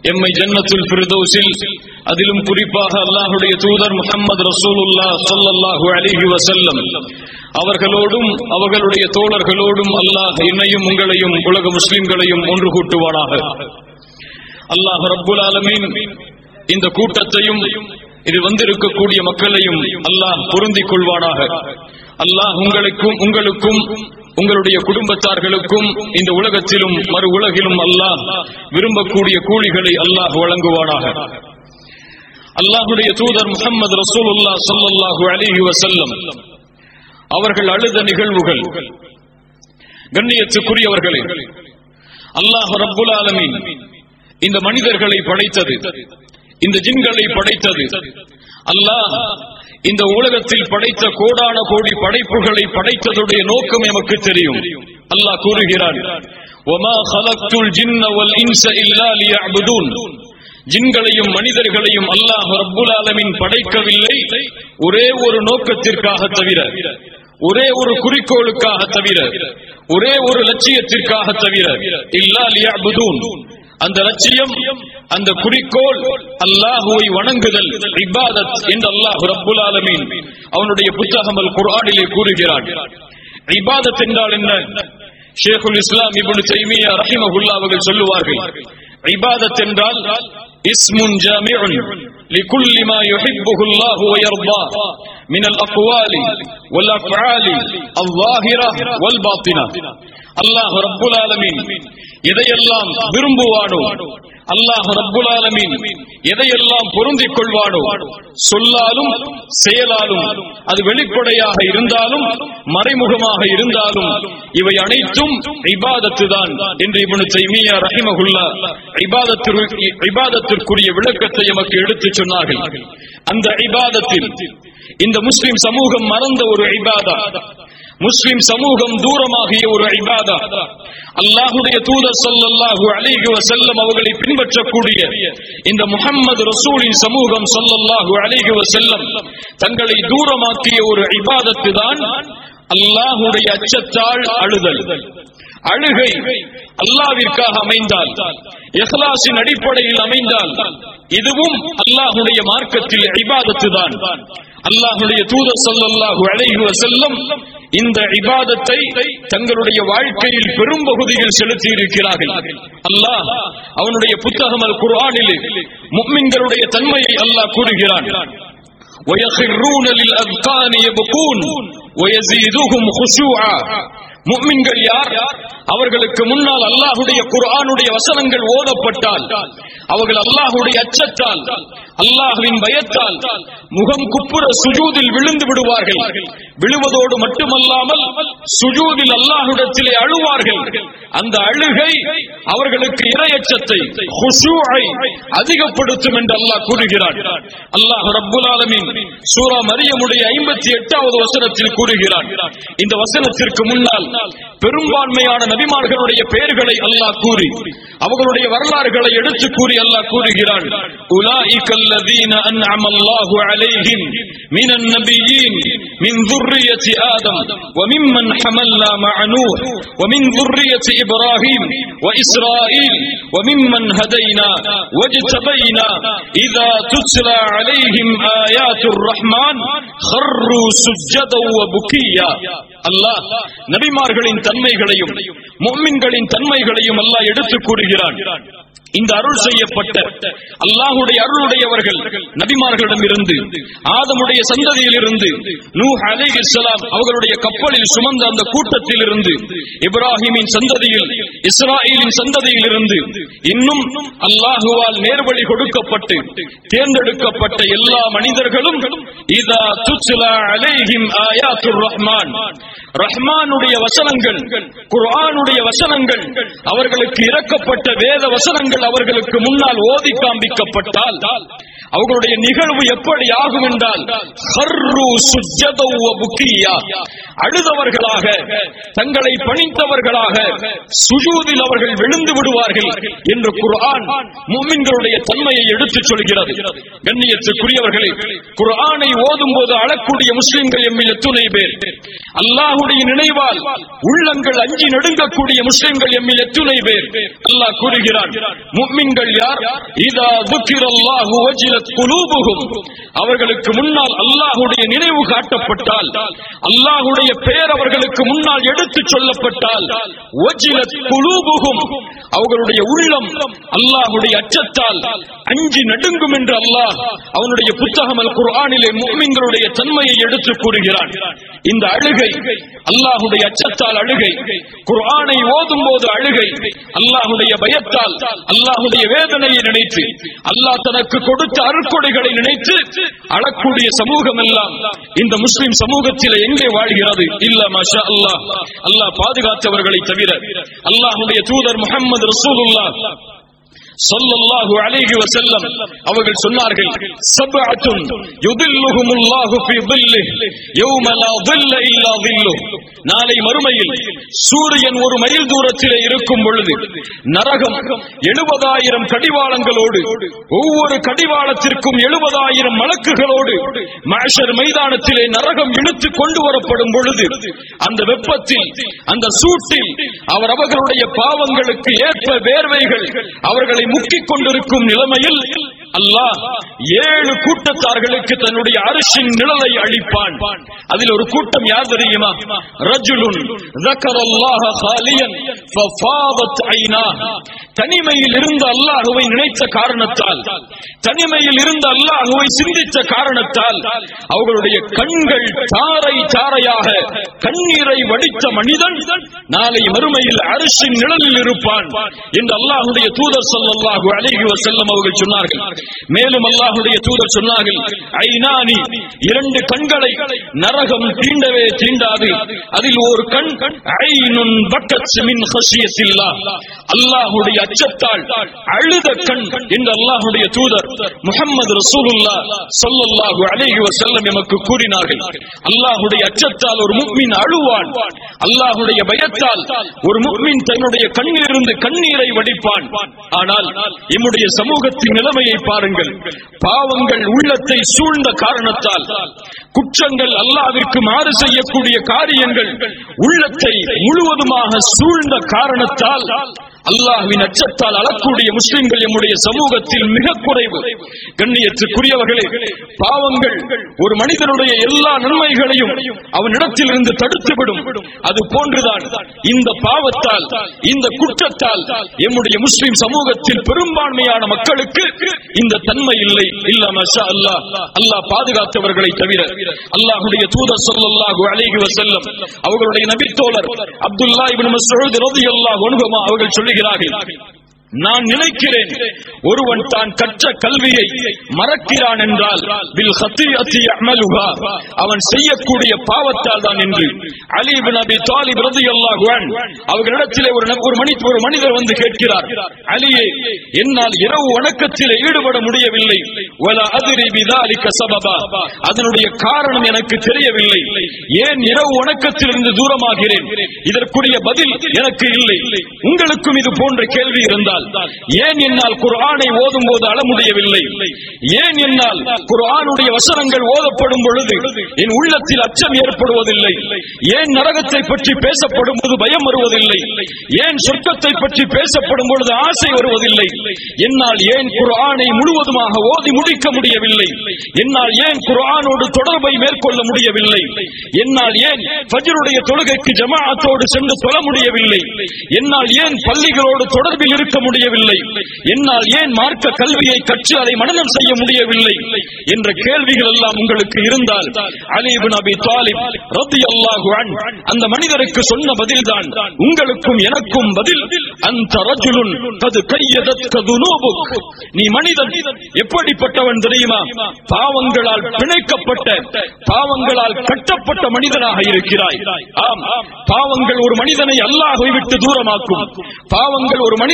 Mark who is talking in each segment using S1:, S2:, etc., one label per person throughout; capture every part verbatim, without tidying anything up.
S1: எம்மை ஜன்னத்துல் ஃபிர்தௌஸில் அதிலும் குறிப்பாக அல்லாஹ்வுடைய தூதர் முஹம்மது ரசூலுல்லாஹ் ஸல்லல்லாஹு அலைஹி வஸல்லம் அவர்களோடும் அவர்களுடைய தோழர்களோடும் அல்லாஹ் என்னையும் உங்களையும் உலக முஸ்லிம்களையும் ஒன்று கூட்டுவானாக. அல்லாஹ் ரப்புல் ஆலமீன் இந்த கூட்டத்தையும் இது வந்திருக்கக்கூடிய மக்களையும் அல்லாஹ் பொருந்திக் கொள்வானாக. அல்லாஹ் உங்களுக்கும் உங்களுக்கும் உங்களுடைய குடும்பத்தார்களுக்கும் இந்த உலகத்திலும் மறு உலகிலும் அல்லாஹ் விரும்பக்கூடிய கூலிகளை அல்லாஹ் வழங்குவானாக. அல்லாஹ்வுடைய தூதர் முஹம்மது ரசூலுல்லாஹ் ஸல்லல்லாஹு அலைஹி வஸல்லம் அவர்கள் அழுத நிகழ்வுகள், கண்ணியத்துக்குரியவர்களே, அல்லாஹ் ரப்புல் ஆலமீன் இந்த மனிதர்களை படைத்தது, இந்த ஜின்களை படைத்தது, அல்லாஹ் இந்த உலகத்தில் படைத்த கோடான கோடி படைப்புகளை படைத்ததுடைய நோக்கம் எமக்கு தெரியும். அல்லாஹ் கூறுகிறான், வமா ஹலக்துல் ஜின்ன வல் இன்ஸ இல்லா லியஅ்புதூன். ஜின்களையும் மனிதர்களையும் அல்லாஹ் ரப்புல் ஆலமீன் படைக்கவில்லை ஒரே ஒரு நோக்கத்திற்காக தவிர, ஒரே ஒரு குறிக்கோளுக்காக தவிர, ஒரே ஒரு லட்சியத்திற்காக தவிர, இல்லா லியஅ்புதூன். அந்த லட்சியம், அந்த குறிக்கோள் அல்லாஹுவை வணங்குதல், இபாதத் என்று அல்லாஹ் ரப்புல் ஆலமீன் அவனுடைய புத்தகம் அல் குர்ஆனிலே கூறுகிறான். இபாதத் என்றால் என்ன? ஷேகுல் இஸ்லாம் இப்னு தைமியா ரஹிமஹுல்லாஹ் அவர்கள் சொல்லுவார்கள், இபாதத் என்றால் இஸ்முன் ஜாமிஉன் லிகுல்லி மா யுஹிப்புஹு அல்லாஹு வ யர்தா மினல் அக்வாலி வல் அஃஆலி அல்-ஸாஹிரா வல் பாத்தினா. அல்லாஹ் ரப்புல் ஆலமீன் எதையெல்லாம் விரும்புவானோ, அல்லாஹ் ரப்புல் ஆலமீன் எதையெல்லாம் பொருந்திக் கொள்வானோ, சொல்லாலும் செயலாலும், அது வெளிப்படையாக இருந்தாலும் மறைமுகமாக இருந்தாலும், இவை அனைத்தும் இபாதத்து தான் என்று இப்னு தைமியா ரஹிமஹுல்லாஹ் இபாதத்திற்குரிய விளக்கத்தை எமக்கு எடுத்துச் சொன்னார்கள். அந்த இபாதத்தில் இந்த முஸ்லிம் சமூகம் மறந்த ஒரு இபாதா, முஸ்லிம் சமூகம் தூரமாகிய ஒரு இபாதா, அல்லாஹ்வுடைய தூதர் ஸல்லல்லாஹு அலைஹி வஸல்லம் அவர்களை பின்பற்றக்கூடிய இந்த முஹம்மது ரசூலின் சமூகம் ஸல்லல்லாஹு அலைஹி வஸல்லம் தங்களை தூரமாக்கிய ஒரு இபாதத்து தான் அல்லாஹ்வுடைய அச்சத்தால் அழுதல். அழுகை அல்லாஹ்விற்காக அமைந்தால், இஹ்லாஸின் அடிப்படையில் அமைந்தால், இதுவும் அல்லாஹ்வுடைய மார்க்கத்தில் இபாதத்து தான். அல்லாஹ்வுடைய தூதர் ஸல்லல்லாஹு அலைஹி வஸல்லம் இந்த இபாதத்தை தங்களுடைய வாழ்க்கையில் பெரும் பகுதியில் செலுத்தி இருக்கிறார்கள். அல்லாஹ் அவனுடைய புத்தகம் அல் குர்ஆனிலே முஃமின்களுடைய தன்மையை அல்லாஹ் கூறுகிறான். وَيَخِرُّونَ لِلْأَذْقَانِ يَبْكُونَ وَيَزِيدُهُمْ خُشُوعًا. முஃமின்கள் யார்? அவர்களுக்கு முன்னால் அல்லாஹ்வுடைய குர்ஆனுடைய வசனங்கள் ஓதப்பட்டால் அவர்கள் அல்லாஹ்வுடைய அச்சத்தால், அல்லாஹ்வின் பயத்தால் முகம் குப்புற சுஜூதில் விழுந்து விடுவார்கள். விழுவதோடு மட்டுமல்லாமல் சுஜூதில் அல்லாஹ்விடத்திலே அழுவார்கள். அந்த அழுகை அவர்களுக்கு இறையச்சத்தை, குஷூஐ அதிகப்படுத்தும் என்று அல்லாஹ் கூறுகிறான். அல்லாஹ் ரப்புல் ஆலமீன் சூரா மரியமுடைய ஐம்பத்தி எட்டாவது வசனத்தில் கூறுகிறான். இந்த வசனத்திற்கு முன்னால் பெரும்பான்மையான நபிமார்களுடைய பெயர்களை அல்லாஹ் கூறி அவர்களுடைய வரலாறுகளை எடுத்து கூறி அல்லாஹ் கூறுகிறான், உலாயிகல்லதீன அன்அம அல்லாஹு அலைஹிம் மினன் நபியீன் மின் ذُرِّيَّةِ آدَمَ وَمِمَّنْ حَمَلْنَا مَعَ نُوحٍ وَمِنْ ذُرِّيَّةِ إِبْرَاهِيمَ وَإِسْرَائِيلَ وَمِمَّنْ هَدَيْنَا وَاجْتَبَيْنَا إِذَا تُتْلَى عَلَيْهِمْ آيَاتُ الرَّحْمَنِ خَرُّوا سُجَّدًا وَبُكِيًّا. அல்லாஹ் நபிமார்களின் தன்மைகளையும் முஃமின்களின் தன்மைகளையும் அல்லாஹ் எடுத்து கூறுகிறான். இந்த அருள் செய்யப்பட்ட அல்லாஹ்வுடைய அருளுடையவர்கள் நபிமார்களிடம் இருந்து, ஆதமுடைய சந்ததியில் இருந்து, நூஹ் அலைஹிஸ்ஸலாம் அவர்களுடைய கப்பலில் சுமந்த அந்த கூட்டத்தில் இருந்து, இப்ராஹிமின் சந்ததியில், இஸ்ராயீலின் சந்ததியில் இருந்து, இன்னும் அல்லாஹுவால் நேர்வழி கொடுக்கப்பட்டு தேர்ந்தெடுக்கப்பட்ட எல்லா மனிதர்களும் இதா துத்லா அலைஹிம் ஆயாத்துர் ரஹ்மான், ரஹ்மானுடைய வசனங்கள், குர்ஆனுடைய வசனங்கள், அவர்களுக்கு இறக்கப்பட்ட வேத வசனங்கள் அவர்களுக்கு முன்னால் ஓதி காண்பிக்கப்பட்டால் அவர்களுடைய நிகழ்வு எப்படி ஆகும் என்றால், ஹர்ரு சுஜ்ஜதா வ புக்கியா, அழுதவர்களாக, தங்களை பணிந்தவர்களாக சுஜூதில் அவர்கள் விழுந்து விடுவார்கள் என்று குர்ஆன் முஃமின்களுடைய தன்மையை எடுத்துச் சொல்கிறது. கண்ணியத்துக்குரியவர்களே, குர்ஆனை ஓதும் போது அழக்கூடிய முஸ்லிம்கள் எம்மில் எத்துணை பேர்? அல்லாஹ்வுடைய நினைவால் உள்ளங்கள் அஞ்சி நடுங்கக்கூடிய முஸ்லிம்கள் எம்மில் எத்துணை பேர்? அல்லாஹ் கூறுகிறான், முஃமின்கள் யார்? இதா ذுக்கிரல்லாஹு வஜிலத் குலூபுஹும், அவர்களுக்கு முன்னால் அல்லாஹ்வுடைய நினைவு காட்டப்பட்டால், அல்லாஹ்வுடைய பெயர் அவர்களுக்கு முன்னால் எடுத்துச் சொல்லப்பட்டால், வஜிலத் குலூபுஹும், அவர்களுடைய உள்ளம் அல்லாஹ்வுடைய அச்சத்தால் அஞ்சி நடுங்கும் என்று அல்லாஹ் அவனுடைய புத்தகம் அல் குர்ஆனிலே முஃமின்களுடைய தன்மையை எடுத்து கூறுகிறான். இந்த அழுகை அல்லாஹ்வுடைய அச்சத்தால் அழுகை, குர்ஆனை ஓதும் போது அழுகை, அல்லாஹ்வுடைய பயத்தால், அல்லாஹ்வுடைய வேதனையை நினைத்து, அல்லாஹ் தனக்கு கொடுத்த அருட்கொடைகளை நினைத்து அழக்கூடிய சமூகம் எல்லாம் இந்த முஸ்லிம் சமூகத்தில் எங்கே வாழ்கிறது? இல்ல மாஷா அல்லாஹ், அல்லாஹ் பாதுகாத்தவர்களை தவிர. அல்லாஹ்வுடைய தூதர் முஹம்மது ரசூலுல்லாஹ் ஸல்லல்லாஹு அலைஹி வஸல்லம் அவர்கள் சொன்னார்கள், சப்அத்துன் யுதில்லுஹுமுல்லாஹு ஃபீ ظில்லிஹி யௌம லா ظில்ல இல்லா ظில்லுஹு, நாளை மறுமையில் சூரியன் ஒரு மைல் தூரத்திலே இருக்கும் பொழுது நரகம் எழுபதாயிரம் கடிவாளங்களோடு, ஒவ்வொரு கடிவாளத்திற்கும் எழுபதாயிரம் மலக்குகளோடு மஹ்ஷர் மைதானத்திலே நரகம் இழுத்து கொண்டு வரப்படும் பொழுது, அந்த வெப்பத்தில், அந்த சூட்டில் அவர் அவர்களுடைய பாவங்களுக்கு ஏற்ப வேர்வைகள் அவர்களை முக்கிக் கொண்டிருக்கும் நிலைமையில் அல்லாஹ் ஏழு கூட்டத்தார்களுக்கு தன்னுடைய அரிசின் நிழலை அளிப்பான். அதில் ஒரு கூட்டம் யார் தெரியுமா? ரஜுலுன் ذكرல்லாஹ காலியன் ففاضت عيناه, தனிமையில் இருந்த அல்லாஹ்வை நினைத்த காரணத்தால், தனிமையில் இருந்த அல்லாஹ்வை சிந்தித்த காரணத்தால் அவர்களுடைய கண்கள் தாரை தாரையாக கண்ணீரை வடித்த மனிதன் நாளை மறுமையில் அரிசின் நிழலில் இருப்பான் என்று அல்லாஹ்வுடைய தூதர் ஸல்லல்லாஹு அலைஹி வஸல்லம் அவர்கள் சொன்னார்கள். மேலும் அல்லாஹ்வுடைய தூதர் சொன்னார்கள், ஐனானி, இரண்டு கண்களை நரகம் தீண்டவே தீண்டாது. அதில் ஒரு கண் ஐனுன் பக்கத் மின் ஹஷியத்தில்லாஹ், அல்லாஹ்வுடைய அச்சத்தால் அழுத கண் என்று அல்லாஹ்வுடைய தூதர் முஹம்மது ரசூலுல்லாஹ் ஸல்லல்லாஹு அலைஹி வஸல்லம் எமக்கு கூறினார்கள். அல்லாஹ்வுடைய அச்சத்தால் ஒரு முஃமின் அழுவான், அல்லாஹ்வுடைய பயத்தால் ஒரு முஃமின் தன்னுடைய கண்ணிலிருந்து கண்ணீரை வடிப்பான். ஆனால் நம்முடைய சமூகத்தின் நிலைமையை பாருங்கள். பாவங்கள் உள்ளத்தை சூழ்ந்த காரணத்தால், குற்றங்கள், அல்லாஹ்விற்கு மாறு செய்யக்கூடிய காரியங்கள் உள்ளத்தை முழுவதுமாக சூழ்ந்த காரணத்தால் அல்லாஹ்வின் அச்சத்தால் அழக்கூடிய முஸ்லிம்கள் நம்முடைய சமூகத்தில் மிக குறைவு. கண்ணியத்துக்குரியவர்களே, பாவங்கள் ஒரு மனிதனுடைய எல்லா நன்மைகளையும் அவனிடத்தில் இருந்து தடுத்துவிடும். அது போன்றுதான் இந்த பாவத்தால், இந்த குற்றத்தால் நம்முடைய முஸ்லிம் சமூகத்தில் பெரும்பான்மையான மக்களுக்கு இந்த தன்மை இல்லை. இல்ல மாஷா அல்லாஹ், அல்லாஹ் பாதுகாத்தவர்களை தவிர. அல்லாஹ்வுடைய தூதர் ஸல்லல்லாஹு அலைஹி வஸல்லம் அவர்களுடைய நபித்தோழர் அப்துல்லாஹ் இப்னு மஸ்ஊத் ரலியல்லாஹு அன்ஹு அவர்கள் சொல்லுகிறார்கள், நான் நினைக்கிறேன் ஒருவன் தான் கற்ற கல்வியை மறக்கிறான் என்றால் பில் ஹத்தியத்தி யஅமலுஹா, அவன் செய்யக்கூடிய பாவத்தால் தான் என்று. அலி இப்னு அபி தாலிப் ரலியல்லாஹு அன்ஹு அவர்களிடத்திலே ஒரு ஒரு மனிதர் ஒரு மனிதர் வந்து கேட்கிறார், அலியே, என்னால் இரவு வணக்கத்திலே ஈடுபட முடியவில்லை, வலா அத்ரி பிதாலிக சபபா, அதனுடைய காரணம் எனக்கு தெரியவில்லை, ஏன் இரவு வணக்கத்திலிருந்து தூரமாகிறேன்? இதற்குரிய பதில் எனக்கு இல்லை. உங்களுக்கும் இது போன்ற கேள்வி இருந்தால், ஏன் என்னால் குர்ஆனை ஓதும் போது அழ முடியவில்லை? ஏன் என்னால் குர்ஆனுடைய வசனங்கள் ஓதப்படும் பொழுது என் உள்ளத்தில் அச்சம் ஏற்படுவதில்லை? ஏன் நரகத்தை பற்றி பேசப்படும் போது பயம் வருவதில்லை? ஏன் சொர்க்கத்தை பற்றி பேசப்படும் பொழுது ஆசை வருவதில்லை? என்னால் ஏன் குர்ஆனை முழுவதுமாக ஓதி முடிக்க முடியவில்லை? என்னால் ஏன் குர்ஆனோடு தொடர்பை மேற்கொள்ள முடியவில்லை? என்னால் ஏன் ஃபஜ்ருடைய தொழுகைக்கு ஜமாஅத்தோடு சென்று தொழ முடியவில்லை? என்னால் ஏன் பள்ளிகளோடு தொடர்பில் இருக்க முடியவில்லை? என்னால் ஏன் மார்க்க கல்வியை கற்று அதை மனனம் செய்ய முடியவில்லை என்ற கேள்விகள் எல்லாம் உங்களுக்கு இருந்தால், அலி இப்னு அபி தாலிப் ரலியல்லாஹு அன்ஹு அந்த மனிதருக்கு சொன்ன பதில்தான் உங்களுக்கும் எனக்கும் பதில். அந்த ரஜுலுன் கது கையதத்க துனூபுக், நீ மனிதன் எப்படிப்பட்டவன் தெரியுமா? பாவங்களால் பிணைக்கப்பட்ட, பாவங்களால் கட்டப்பட்ட மனிதனாக இருக்கிறாய். ஆம், பாவங்கள் ஒரு மனிதனை அல்லாஹ்வை விட்டு தூரமாக்கும். பாவங்கள் ஒரு மனிதனை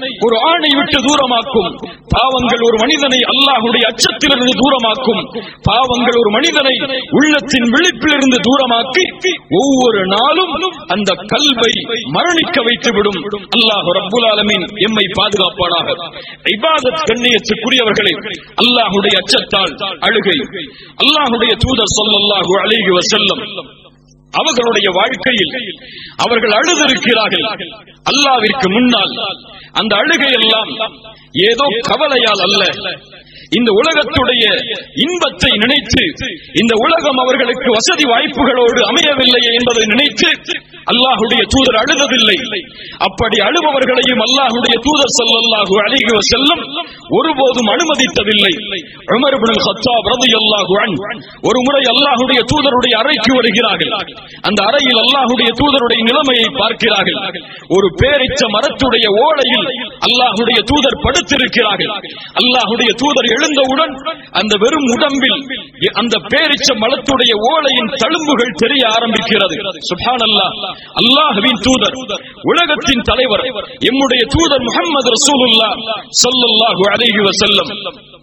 S1: ஒரு ஆணை விட்டு தூரமாக்கும், பாவங்கள் ஒரு மனிதனை அல்லாஹ்வுடைய அச்சத்திலிருந்து தூரமாக்கும், பாவங்கள் ஒரு மனிதனை உள்ளத்தின் விழிப்பிலிருந்து தூரமாக்கி ஒவ்வொரு நாளும் அந்த கல்வை மரணிக்க வைத்துவிடும். அல்லாஹ் ரப்புல் ஆலமீன் எம்மை பாதுகாப்பானாக. இபாதத் கண்ணியத்துக்குரியவர்களே, அல்லாஹ்வுடைய அச்சத்தால் அழுகை. அல்லாஹ்வுடைய தூதர் ஸல்லல்லாஹு அலைஹி வஸல்லம் அவர்களுடைய வாழ்க்கையில் அவர்கள் அழுதிருக்கிறார்கள். அல்லாஹ்விற்கு முன்னால் அந்த அழுகை எல்லாம் ஏதோ கவலையால் அல்ல, இந்த உலகத்துடைய இன்பத்தை நினைத்து, இந்த உலகம் அவர்களுக்கு வசதி வாய்ப்புகளோடு அமையவில்லையே என்பதை நினைத்து அல்லாஹ்வுடைய தூதர் அழுததில்லை. அப்படி அழுபவர்களையும் அல்லாஹ்வுடைய தூதர் ஸல்லல்லாஹு அலைஹி வஸல்லம் ஒருபோதும் அனுமதித்ததில்லை. உமர் இப்னுல் கத்தாப் ரலியல்லாஹு அன்ஹு ஒரு முறை அல்லாஹ்வுடைய தூதருடைய அறைக்கு வருகிறார்கள். அந்த அறையில் அல்லாஹ்வுடைய தூதருடைய நிலைமையை பார்க்கிறார்கள். ஒரு பேரிச்ச மரத்துடைய ஓலையில் அல்லாஹ்வுடைய தூதர் படுத்திருக்கிறார்கள். அல்லாஹ்வுடைய தூதர் எழுந்தவுடன் அந்த வெறும் உடம்பில் அந்த பேரிச்ச மரத்துடைய ஓலையின் தழும்புகள் தெரிய ஆரம்பிக்கிறது. சுப்ஹானல்லாஹ், அல்லாஹ்வின் தூதர், உலகத்தின் தலைவர், எம்முடைய தூதர் முஹம்மது ரசூலுல்லாஹ் ஸல்லல்லாஹு அலைஹி வஸல்லம்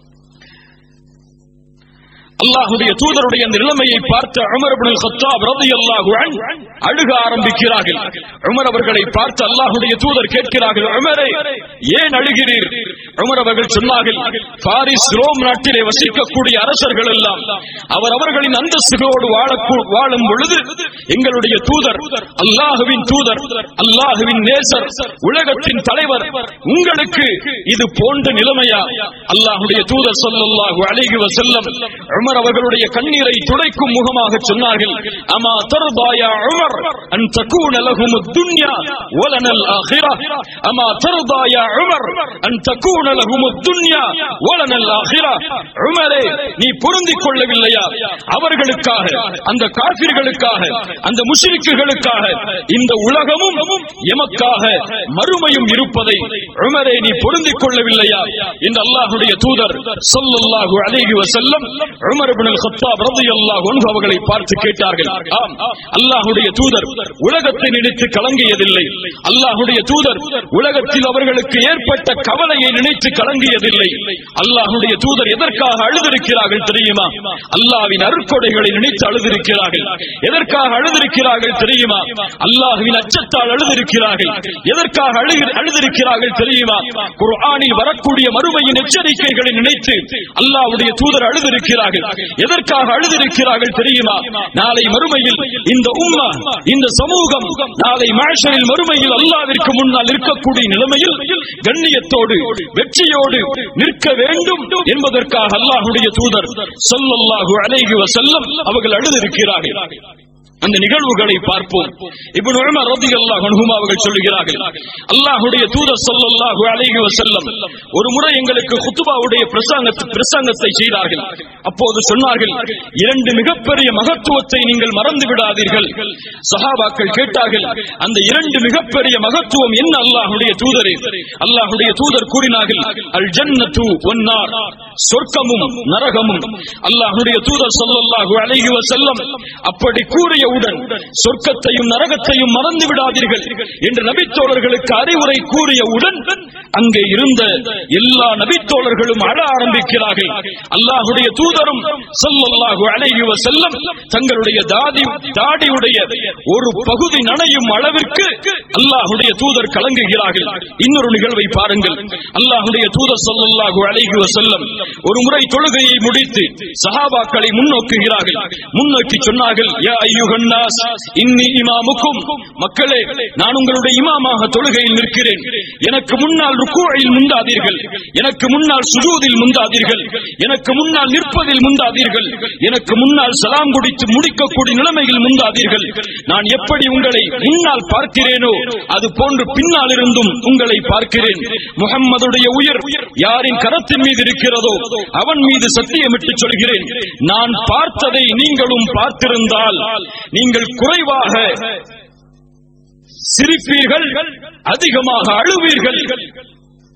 S1: அல்லாஹ்வுடைய தூதருடைய அந்த நிலைமையை பார்த்த உமர் இப்னுல் கத்தாப் ரலியல்லாஹு அன்ஹு அழுக ஆரம்பிக்கிறார்கள். உமர் அவர்களை பார்த்து அல்லாஹ்வுடைய தூதர் கேட்கிறார்கள், உமரே ஏன் அழுகிறீர்? உமர் அவர்கள் சொன்னார்கள், பாரிஸ் ரோம் நாட்டிலே வசிக்கக்கூடிய அரசர்கள் எல்லாம் அவர் அவர்களின் அந்தஸ்துகளோடு வாழும் பொழுது எங்களுடைய தூதர், அல்லாஹ்வின் தூதர், அல்லாஹ்வின் நேசர், உலகத்தின் தலைவர், உங்களுக்கு இது போன்ற நிலைமையா? அல்லாஹ்வுடைய தூதர் ஸல்லல்லாஹு அலைஹி வஸல்லம் உமர் அவர்களுடைய கண்ணீரை துடைக்கும் முகமாக சொன்னார்கள், அமா தர்தா யா உமர் அன் தகூன லஹும் துன்யா வலனல் ஆகிரஹ், அமா தர்தா யா உமர் அன் தகூன லஹும் துன்யா வலனல் ஆகிரஹ். உமரே, நீ பொருந்திக் கொள்ளவில்லையா? அவர்களுக்காக, அந்த காஃபிர்களுக்காக, அந்த முஷ்ரிக்குகளுக்காக இந்த உலகமும் எமக்காக மறுமையும் இருப்பதை உமரே நீ பொருந்திக் கொள்ளவில்லையா என்று அல்லாஹ்வுடைய தூதர் ஸல்லல்லாஹு அலைஹி வஸல்லம் உமர் இப்னுல் கத்தாப் ரலியல்லாஹு அன்ஹு அவர்களை பார்த்து கேட்டார்கள். ஆம், அல்லாஹ்வுடைய தூதர் உலகத்தை நினைத்து கலங்கியதில்லை. அல்லாஹ்வுடைய தூதர் உலகத்தில் அவர்களுக்கு ஏற்பட்ட கவலையை நினைத்து கலங்கியதில்லை. அல்லாஹ்வுடைய தூதர் எதற்காக அழுதிருக்கிறார்கள் தெரியுமா? அல்லாஹ்வின் அருட்கொடைகளை நினைத்து அழுதிருக்கிறார்கள். எதற்காக அழுதிருக்கிறார்கள் தெரியுமா? அல்லாஹ்வின் அச்சத்தால் அழுதிருக்கிறார்கள். எதற்காக அழுதிருக்கிறார்கள் தெரியுமா? குர்ஆனில் வரக்கூடிய மறுமையின் எச்சரிக்கைகளை நினைத்து அல்லாஹ்வுடைய தூதர் அழுதிருக்கிறார்கள். எதற்காக அழுதிருக்கிறார்கள் தெரியுமா? நாளை மறுமையில் இந்த உம்மா, இந்த சமூகம் நாளை மஹ்ஷரில் மறுமையில் அல்லாஹ்விற்கு முன்னால் இருக்கக்கூடிய நிலைமையில் கண்ணியத்தோடு வெற்றியோடு நிற்க வேண்டும் என்பதற்காக அல்லாஹ்வுடைய தூதர் ஸல்லல்லாஹு அலைஹி வஸல்லம் அவர்கள் அழுதிருக்கிறார்கள். அந்த நிகழ்வுகளை பார்ப்போம். இப்னு உமர் ரலியல்லாஹு அன்ஹு அவர்கள் சொல்கிறார்கள், அல்லாஹ்வுடைய தூதர் ஸல்லல்லாஹு அலைஹி வஸல்லம் ஒரு முறை எங்களுக்கு குத்பாவுடைய பிரசங்கத்தை பிரசங்கத்தை செய்தார்கள். அப்போது சொன்னார்கள், இரண்டு மிகப்பெரிய மகத்துவத்தை நீங்கள் மறந்து விடாதீர்கள். சஹாபாக்கள் கேட்டார்கள், அந்த இரண்டு மிகப்பெரிய மகத்துவம் என்ன அல்லாஹ்வுடைய தூதரே? அல்லாஹ்வுடைய தூதர் கூறினார்கள், அல் ஜன்னத்து வன் நார், சொர்க்கமும் நரகமும். அல்லாஹ்வுடைய தூதர் ஸல்லல்லாஹு அலைஹி வஸல்லம் அப்படி கூறிய சொர்க்கத்தையும் நரகத்தையும் மறந்து விடாதீர்கள் என்று நபித்தோழர்களுக்கு அறிவுரை கூறியவுடன் அங்கே இருந்த எல்லா நபித்தோழர்களும் அழ ஆரம்பிக்கிறார்கள். அல்லாஹ்வுடைய தூதரும் ஸல்லல்லாஹு அலைஹி வஸல்லம் தங்களுடைய தாடி தாடியுடைய ஒரு பகுதி நனையும் அளவிற்கு அல்லாஹ்வுடைய தூதர் கலங்குகிறார்கள். இன்னொரு நிகழ்வை பாருங்கள். அல்லாஹ்வுடைய தூதர் ஸல்லல்லாஹு அலைஹி வஸல்லம் ஒரு முறை தொழுகையை முடித்து சஹாபாக்களை முன்னோக்குகிறார்கள். முன்னோக்கி சொன்னார்கள், யா அய்யுஹன் நாஸ் இன்னி இமாமுக்கும், மக்களே, நான் உங்களுடைய இமாமாக தொழுகையில் நிற்கிறேன். எனக்கு முன்னால் ருக்கூஇல் முந்தாதீர்கள், எனக்கு முன்னால் சுஜூதில் முந்தாதீர்கள், எனக்கு முன்னால் நிற்பதில் முந்தாதீர்கள், எனக்கு முன்னால் சலாம் குடித்து முடிக்கக்கூடிய நிலைமையில் முந்தாதீர்கள். நான் எப்படி உங்களை முன்னால் பார்க்கிறேனோ அது போன்று பின்னால் இருந்தும் உங்களை பார்க்கிறேன். முஹம்மதுடைய உயிர் யாரின் கரத்தின் மீது இருக்கிறதோ அவன் மீது சத்தியமிட்டு சொல்கிறேன், நான் பார்த்ததை நீங்களும் பார்த்திருந்தால் நீங்கள் குறைவாக சிரிப்பீர்கள், அதிகமாக அழுவீர்கள்.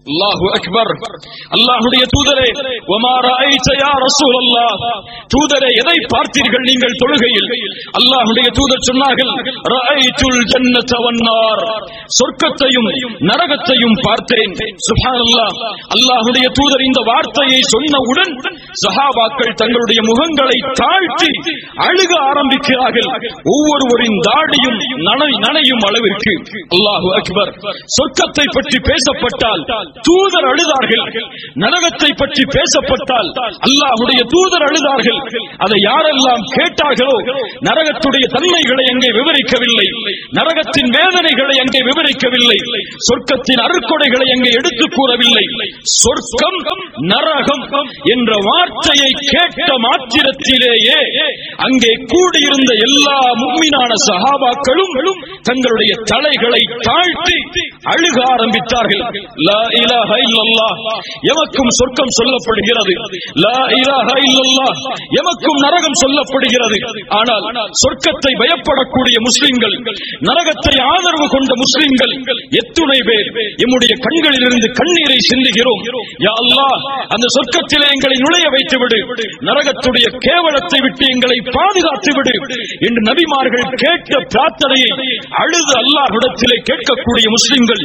S1: அல்லாஹு அக்பர். அல்லாஹ்வுடைய தூதரே, வமா ரஅய்த யா ரசூலல்லாஹ், தூதரே எதை பார்த்தீர்கள் நீங்கள் தொழுகையில்? அல்லாஹ்வுடைய தூதர் சொன்னார்கள், ரஅய்துல் ஜன்னத வன்னார், சொர்க்கத்தையும் நரகத்தையும் பார்த்தேன். சுப்ஹானல்லாஹ். அல்லாஹ்வுடைய தூதர் இந்த வார்த்தையை சொன்னவுடன் சஹாபாக்கள் தங்களுடைய முகங்களை தாழ்த்தி அழுக ஆரம்பிக்கிறார்கள். ஒவ்வொருவரின் தாடியும் நனையும் அளவிற்கு. அல்லாஹு அக்பர். சொர்க்கத்தை பற்றி பேசப்பட்டால் தூதர் அழுதார்கள். நரகத்தை பற்றி பேசப்பட்டால் அல்லாஹ்வுடைய தூதர் அழுதார்கள். அதை யாரெல்லாம் கேட்டார்களோ நரகத்துடைய தன்மைகளை அங்கே விவரிக்கவில்லை, நரகத்தின் வேதனைகளை அங்கே விவரிக்கவில்லை, சொர்க்கத்தின் அருட்கொடைகளை அங்கே எடுத்து கூறவில்லை. சொர்க்கம் நரகம் என்ற வார்த்தையை கேட்ட மாத்திரத்திலேயே அங்கே கூடியிருந்த எல்லா முஃமினான சஹாபாக்களும் தங்களுடைய தலைகளை தாழ்த்தி அழுக ஆரம்பித்தார்கள். லா இலாஹ இல்லல்லாஹ், எமக்கும் சொர்க்கம் சொல்லப்படுகிறது. லா இலாஹ இல்லல்லாஹ், எமக்கும் நரகம் சொல்லப்படுகிறது. ஆனால் சொர்க்கத்தை பயப்படக்கூடிய முஸ்லிம்கள், நரகத்தை ஆதரவு கொண்ட முஸ்லிம்கள் எத்துணை பேர் எம்முடைய கண்களில் இருந்து கண்ணீரை சிந்துகிறோம். யா அல்லாஹ், அந்த சொர்க்கத்திலே எங்களை நுழைய வைத்து விடு, நரகத்துடைய கேவலத்தை விட்டு எங்களை பாதுகாத்து விடு என்று நபிமார்கள் கேட்ட பிரார்த்தனையை அழுது அல்லாஹ்விடத்திலே கேட்கக்கூடிய முஸ்லிம்கள்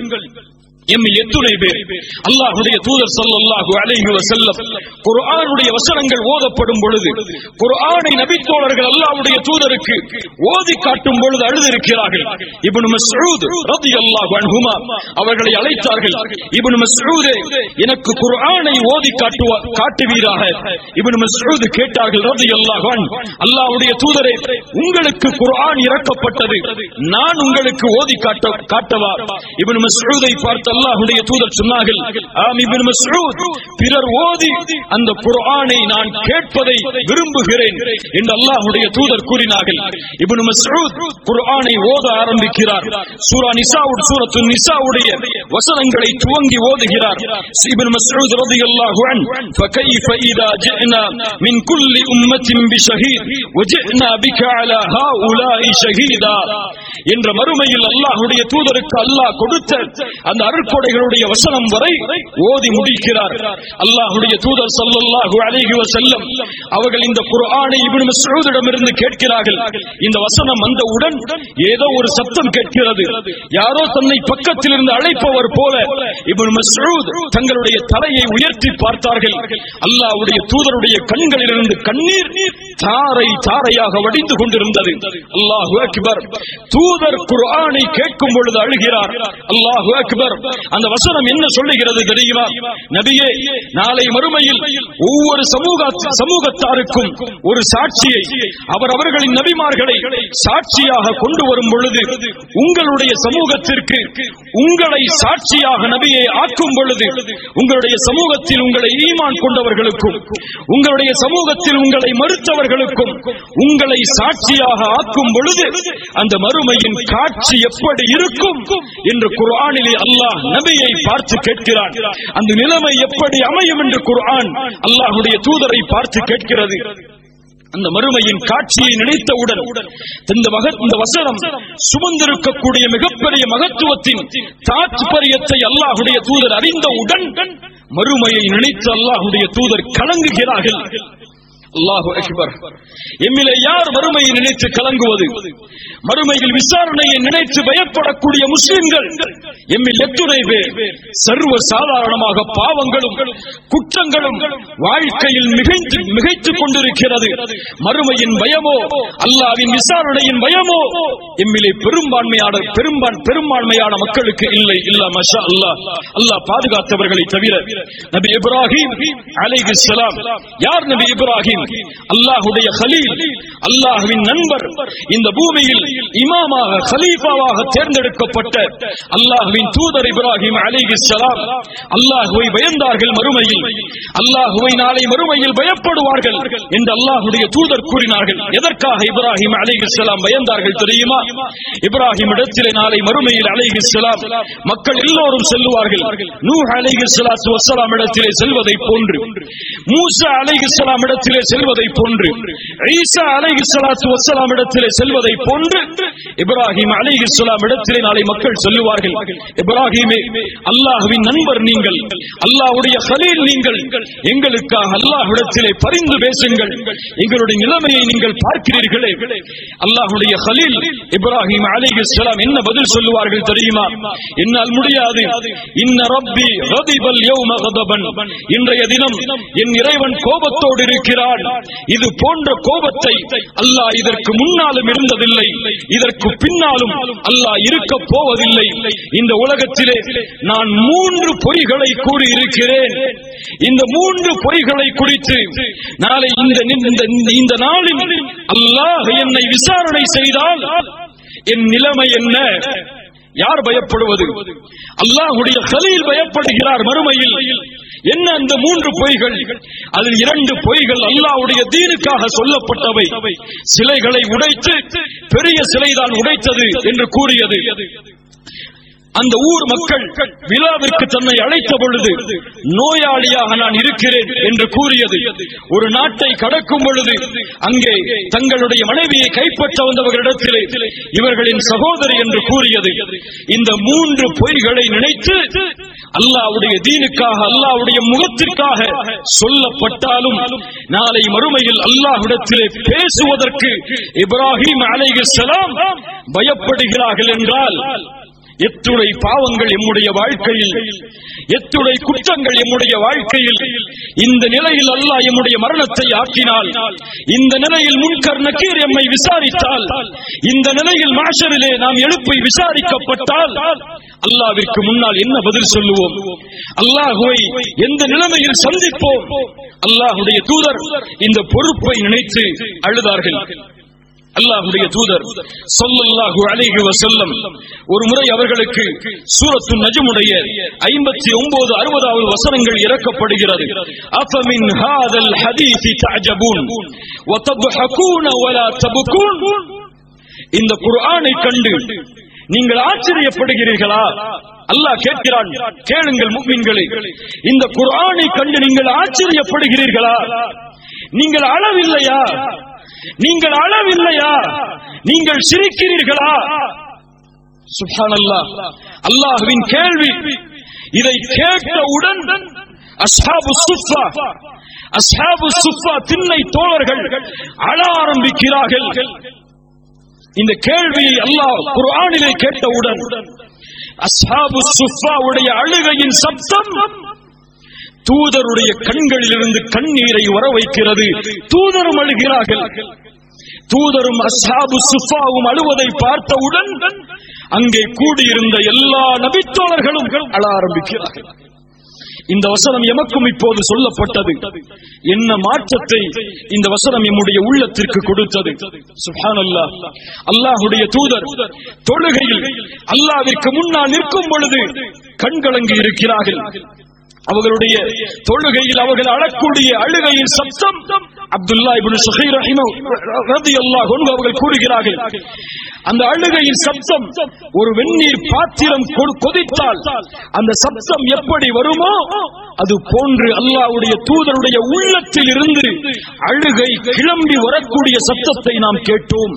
S1: எம் எத்துணை பேர்? அல்லாஹ்வுடைய தூதர் ஸல்லல்லாஹு அலைஹி வஸல்லம் குர்ஆனுடைய வசனங்கள் ஓதப்படும் பொழுது, குர்ஆனை நபித்தோழர்கள் அல்லாஹ்வுடைய தூதருக்கு ஓதி காட்டும் பொழுது அழுதிருக்கிறார்கள். இப்னு மஸ்ஊத் ரலியல்லாஹு அன்ஹுமா அவர்களை அழைத்தார்கள். இப்னு மஸ்ஊதே, எனக்கு குர்ஆனை ஓதி காட்டுவா காட்டுவீராக. இப்னு மஸ்ஊத் கேட்டார்கள் ரலியல்லாஹு அன்ஹு, அல்லாஹ்வுடைய தூதரே, உங்களுக்கு குர்ஆன் இறக்கப்பட்டது, நான் உங்களுக்கு ஓதி காட்ட காட்டவா? இப்னு மஸ்ஊதை பார்த்து அல்லாஹ்வுடைய தூதர் சொன்னார்கள், ஆம் இப்னு மஸ்ஊத், பிறர் ஓதி அந்த குர்ஆனை நான் கேட்பதை விரும்புகிறேன் என்று அல்லாஹ்வுடைய தூதர் கூறினார்கள். இப்னு மஸ்ஊத் குர்ஆனை ஓத ஆரம்பிக்கிறார். சூரா நிசாவுடைய சூரத்து நிசாவுடைய வசனங்களை துவங்கி ஓதுகிறார். இப்னு மஸ்ஊத் ரலியல்லாஹு அன்ஹு, ஃபகைஃப இதா ஜினா மின் குல்லி உம்மத்தின் பிஷஹீத் வஜினா பிக அலா ஹாஉலாஇ ஷஹீதா என்ற மறுமையில் அல்லாஹ்வுடைய தூதருக்கு அல்லாஹ் கொடுத்த அந்த அருட்கொடைகளுடைய வசனம் வரை ஓதி முடிக்கிறார். அல்லாஹ்வுடைய தூதர் ஸல்லல்லாஹு அலைஹி வஸல்லம் அவர்கள் இந்த குர்ஆனை இப்னு மஸ்ஊதிடமிருந்து கேட்கிறார்கள். இந்த வசனம் வந்தவுடன் ஏதோ ஒரு சத்தம் கேட்கிறது. யாரோ தன்னை பக்கத்தில் இருந்து அழைப்பவர் போல இப்னு மஸ்ஊத் தங்களுடைய தலையை உயர்த்தி பார்த்தார்கள். அல்லாஹ்வுடைய தூதருடைய கண்களிலிருந்து கண்ணீர் தாரை தாரையாக வடிந்து கொண்டிருந்தது. அல்லாஹு அக்பர். தூதர் குர்ஆனை கேட்கும் பொழுது அழுகிறார். அல்லாஹு அக்பர். அந்த வசனம் என்ன சொல்லுகிறது தெரியுமா? நபியே, நாளை மறுமையில் ஒவ்வொரு சமூக சமூகத்தாருக்கும் ஒரு சாட்சியை அவர் அவர்களின் நபிமார்களை சாட்சியாக கொண்டு வரும் பொழுது, உங்களுடைய சமூகத்திற்கு உங்களை சாட்சியாக நபியை ஆக்கும் பொழுது, உங்களுடைய சமூகத்தில் உங்களை ஈமான் கொண்டவர்களுக்கும் உங்களுடைய சமூகத்தில் உங்களை மறுத்தவர்களுக்கும் உங்களை சாட்சியாக ஆக்கும் பொழுது அந்த மறுமையின் காட்சி எப்படி இருக்கும் என்று குர்ஆனிலே அல்லாஹ் நபியை பார்த்து கேட்கிறான். அந்த நிலைமை எப்படி அமையும் என்று குர்ஆன் அல்லாஹ்வுடைய தூதரை பார்த்து கேட்கிறது. அந்த மறுமையின் காட்சியை நினைத்தவுடன் இந்த வசனம் சுமந்திருக்கக்கூடிய மிகப்பெரிய மகத்துவத்தின் தாத்பரியத்தை அல்லாஹ்வுடைய தூதர் அறிந்தவுடன் மறுமையை நினைத்து அல்லாஹ்வுடைய தூதர் கலங்குகிறார்கள். அல்லாஹு அக்பர். எம்மிலே யார் மறுமையை நினைத்து கலங்குவது? மறுமையில் விசாரணையை நினைத்து பயப்படக்கூடிய முஸ்லிம்கள் எம்மில் எத்துணை பேர்? சர்வ சாதாரணமாக பாவங்களும் குற்றங்களும் வாழ்க்கையில் மிகைத்து மிகைத்துக் கொண்டிருக்கிறது. மறுமையின் பயமோ அல்லாஹ்வின் விசாரணையின் பயமோ எம்மிலே பெரும்பான்மையான பெரும்பான் பெரும்பான்மையான மக்களுக்கு இல்லை. இல்லா மஷா அல்லாஹ். அல்லாஹ் பாதுகாத்தவர்களை தவிர. நபி இப்ராஹிம் அலைஹிஸ்ஸலாம். யார் நபி இப்ராஹிம்? அல்லாஹ்வுடைய கலீல், அல்லாஹ்வின் நண்பர். இந்த பூமியில் இமாமாக கலீஃபாவாக தேர்ந்தெடுக்கப்பட்ட அல்லாஹ்வின் தூதர் இப்ராஹிம் அலைஹிஸ்ஸலாம் அல்லாஹ்வை பயந்தார்கள். மறுமையில் அல்லாஹ்வை நாளை மறுமையில் பயப்படுவார்கள் என்று அல்லாஹ்வுடைய தூதர் கூறினார்கள். எதற்காக இப்ராஹிம் அலைஹிஸ்ஸலாம் பயந்தார்கள் தெரியுமா? இப்ராஹிம் இடத்திலே நாளை மறுமையில் அலைஹிஸ்ஸலாம் மக்கள் எல்லோரும் செல்லுவார்கள். நூஹ் அலைஹிஸ்ஸலாத்து வஸ்ஸலாம் இடத்திலே செல்வதை போன்று, மூசா அலைஹிஸ்ஸலாம் இடத்திலே செல்வதை போன்று, ஈசா அலைஹிஸ்ஸலாத்து வஸ்ஸலாம் இடத்திலே செல்வதை போன்று இப்ராஹிம் அலைஹிஸ்ஸலாம் இடத்திலே நாளை மக்கள் சொல்லுவார்கள், இப்ராஹிமே, அல்லாஹ்வின் நண்பர் நீங்கள், அல்லாஹ்வுடைய கலீல் நீங்கள், எங்களுக்காக அல்லாஹ்விடத்திலே பரிந்து பேசுங்கள், எங்களுடைய நிலைமையை நீங்கள் பார்க்கிறீர்களே. அல்லாஹ்வுடைய கலீல் இப்ராஹிம் அலைஹிஸ்ஸலாம் என்ன பதில் சொல்லுவார்கள் தெரியுமா? என்னால் முடியாது. இன்ன ரப்பி கதிபல் யௌம கதபன், இன்றைய தினம் என் இறைவன் கோபத்தோடு இருக்கிறான். இது போன்ற கோபத்தை அல்லாஹ் இதற்கு முன்னாலும் இருந்ததில்லை, இதற்கு பின்னாலும் அல்லாஹ் இருக்க போவதில்லை. இந்த உலகத்திலே நான் மூன்று பொய்களை கூறி இருக்கிறேன். இந்த மூன்று பொய்களை குறித்து நாளை இந்த நாளில் அல்லாஹ் என்னை விசாரணை செய்தால் என் நிலைமை என்ன? யார் பயப்படுவது? அல்லாஹ்வுடைய கலீல் பயப்படுகிறார் மறுமையில். என்ன அந்த மூன்று பொய்கள்? அதில் இரண்டு பொய்கள் அல்லாஹ்வுடைய தீனுக்காக சொல்லப்பட்டவை. சிலைகளை உடைத்து பெரிய சிலைதான் உடைத்தது என்று கூறியது. அந்த ஊர் மக்கள் விழாவிற்கு தன்னை அழைத்த பொழுது நோயாளியாக நான் இருக்கிறேன் என்று கூறியது. ஒரு நாட்டை கடக்கும் பொழுது அங்கே தங்களுடைய மனைவியை கைப்பற்ற வந்தவர்களிடத்திலே இவர்களின் சகோதரி என்று கூறியது. இந்த மூன்று பொய்களை நினைத்து அல்லாஹ்வுடைய தீனுக்காக, அல்லாஹ்வுடைய முகத்திற்காக சொல்லப்பட்டாலும் நாளை மறுமையில் அல்லாஹ்விடத்திலே பேசுவதற்கு இப்ராஹிம் அலைஹிஸ்ஸலாம் பயப்படுகிறார்கள் என்றால் எத்துணை பாவங்கள் எம்முடைய வாழ்க்கையில், எத்துணை குற்றங்கள் எம்முடைய வாழ்க்கையில். இந்த நிலையில் அல்லாஹ் எம்முடைய மரணத்தை ஆக்கினால், இந்த நிலையில் முன்கர் நக்கீர் எம்மை விசாரித்தால், இந்த நிலையில் மாஷரிலே நாம் எழுப்பி விசாரிக்கப்பட்டால் அல்லாஹ்விற்கு முன்னால் என்ன பதில் சொல்லுவோம்? அல்லாஹ்வை எந்த நிலைமையில் சந்திப்போம்? அல்லாஹ்வுடைய தூதர் இந்த பொறுப்பை நினைத்து அழுதார்கள். அல்லாஹ்வுடைய தூதர் ஸல்லல்லாஹு அலைஹி வஸல்லம் ஒரு முறை அவர்களுக்கு சூரத்து நஜ்முடைய ஐம்பத்தி ஒன்பது அறுபதாவது வசனங்கள் இறக்கப்படுகிறது. அஃபமின் ஹாதல் ஹதீஸி தஅஜபூன் வ தத்ஹகூன வலா தப்கூன். இந்த குர்ஆனை கண்டு நீங்கள் ஆச்சரியப்படுகிறீர்களா? அல்லாஹ் கேட்கிறான், கேளுங்கள் முஃமின்களே, இந்த குர்ஆனை கண்டு நீங்கள் ஆச்சரியப்படுகிறீர்களா? நீங்கள் அழவில்லையா? நீங்கள் அழவில்லையா? நீங்கள் சிரிக்கிறீர்களா? சுப்ஹானல்லாஹ், அல்லாஹ்வின் கேள்வி. இதை கேட்டவுடன் அஸ்ஹாபு சுஃபா, அஸ்ஹாபு சுஃபா திண்ணை தோழர்கள் அழ ஆரம்பிக்கிறார்கள். இந்த கேள்வியை அல்லாஹ் குர்ஆனிலே கேட்டவுடன் அஸ்ஹாபு சுஃபாவுடைய அழுகையின் சப்தம் தூதருடைய கண்களிலிருந்து கண்ணீரை வர வைக்கிறது. தூதரும் அழுகிறார்கள். தூதரும் அஸ்ஹாபு சுஃபாவும் அழுவதை பார்த்தவுடன் அங்கே கூடியிருந்த எல்லா நபித்தோழர்களும் அழ ஆரம்பிக்கிறார்கள். இந்த வசனம் எமக்கும் இப்போது சொல்லப்பட்டது. என்ன மாற்றத்தை இந்த வசனம் நம்முடைய உள்ளத்திற்கு கொடுத்தது! சுப்ஹானல்லாஹ். அல்லாஹ்வுடைய தூதர் தொழுகையில் அல்லாஹ்விற்கு முன்னால் நிற்கும் பொழுது கண்கலங்கி இருக்கிறார்கள். அவர்களுடைய தொழுகையில் அவர்கள் அழக்கூடிய அழுகையின் சப்தம் அப்துல்லா இப்னு ஸுஹைர் ரலியல்லாஹு அன்ஹு அவர்கள் கூறுகிறார்கள், அந்த அழுகையின் சப்தம் ஒரு வெந்நீர் பாத்திரம் கொதித்தால் அந்த சப்தம் எப்படி வருமோ அது போன்று அல்லாஹ்வுடைய தூதருடைய உள்ளத்தில் இருந்து அழுகை கிளம்பி வரக்கூடிய சப்தத்தை நாம் கேட்டோம்.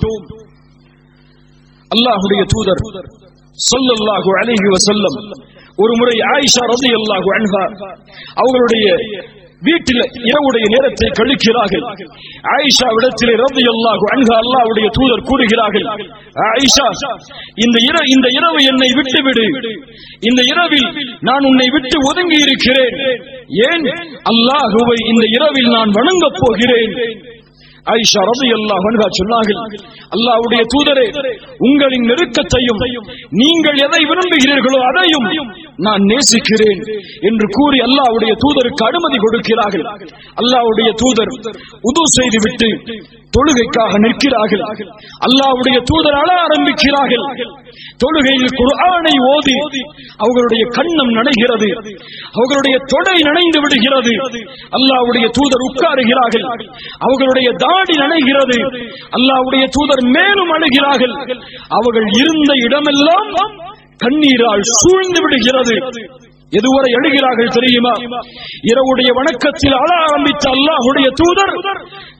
S1: அல்லாஹ்வுடைய தூதர் ஸல்லல்லாஹு அலைஹி வஸல்லம் ஒரு முறை ஆயிஷா ரலியல்லாஹு அன்ஹா அவர்களுடைய வீட்டில் இரவுடைய நேரத்தை கழிக்கிறார்கள். ஆயிஷா விடத்திலே ரலியல்லாஹு அன்ஹா அல்லாஹ்வுடைய தூதர் கூறுகிறார்கள், ஆயிஷா, இந்த இரவு இந்த இரவு என்னை விட்டுவிடு, இந்த இரவில் நான் உன்னை விட்டு ஒதுங்கி இருக்கிறேன். ஏன்? அல்லாஹ்வை இந்த இரவில் நான் வணங்கப் போகிறேன். ஆயிஷா ரலியல்லாஹு அன்ஹா சொன்னார்கள், அல்லாஹ்வுடைய தூதரே, உங்களின் நெருக்கத்தையும் நீங்கள் எதை விரும்புகிறீர்களோ அதையும் நான் நேசிக்கிறேன் என்று கூறி அல்லாஹ்வுடைய தூதருக்கு அனுமதி கொடுக்கிறார்கள். அல்லாஹ்வுடைய தூதர் உது செய்துவிட்டு தொழுகைக்காக நிற்கிறார்கள். அல்லாஹ்வுடைய தூதர் அழ ஆரம்பிக்கிறார்கள். தொழுகையில் குர்ஆனை ஓதி அவர்களுடைய கண்ணம் நனைகிறது, அவர்களுடைய தொடை நனைந்து விடுகிறது. அல்லாஹ்வுடைய தூதர் உட்காருகிறார்கள், அவர்களுடைய தாடி நனைகிறது. அல்லாஹ்வுடைய தூதர் மேலும் அழுகிறார்கள். அவர்கள் இருந்த இடமெல்லாம் கண்ணீரால் சூழ்ந்து விடுகிறது. எதுவரை அழுகிறார்கள் தெரியுமா? இரவுடைய வணக்கத்தில் அழ ஆரம்பித்த அல்லாஹ்வுடைய தூதர்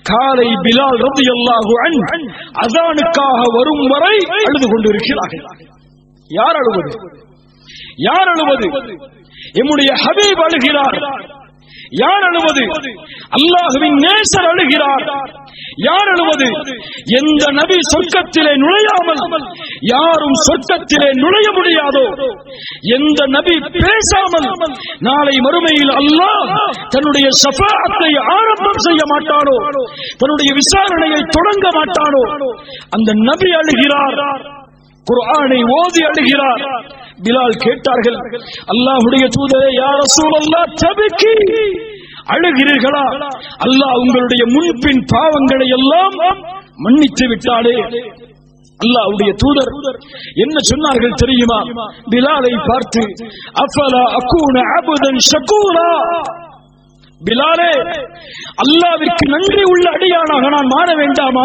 S2: காலை பிலால் ரலியல்லாஹு அன்ஹு அஸானுக்காக வரும் வரை அழுது கொண்டிருக்கிறார்கள். யார் அழுவது? யார் அழுவது? எம்முடைய ஹபீப் அழுகிறார். யார் அழுவது? அல்லாஹ்வின் நேசர் அழுகிறார். யார் அழுவது? எந்த நபி சொர்க்கத்திலே நுழையாமல் யாரும் சொர்க்கத்திலே நுழைய முடியாதோ, எந்த நபி பேசாமல் நாளை மறுமையில் அல்லாஹ் தன்னுடைய ஷஃபாஅத்தை ஆரம்பம் செய்ய மாட்டானோ, தன்னுடைய விசாரணையை தொடங்க மாட்டானோ, அந்த நபி அழுகிறார். குர்ஆனை ஓதி அழுகிறார். பிலால் கேட்டார்கள், அல்லாஹ்வுடைய தூதரே யா ரசூலல்லாஹ் தபக்கி, அழுகிறீர்களா? அல்லாஹ் உங்களுடைய முன்பின் பாவங்களை எல்லாம் மன்னித்து விட்டானே. அல்லாஹ்வுடைய தூதர் என்ன சொன்னார்கள் தெரியுமா? பிலாலை பார்த்து, அஃபலா அகூன அபுதன் ஷகூரா, பிலாலே அல்லாஹ்விற்கு நன்றி உள்ள அடியானாக நான் மாற வேண்டாமா?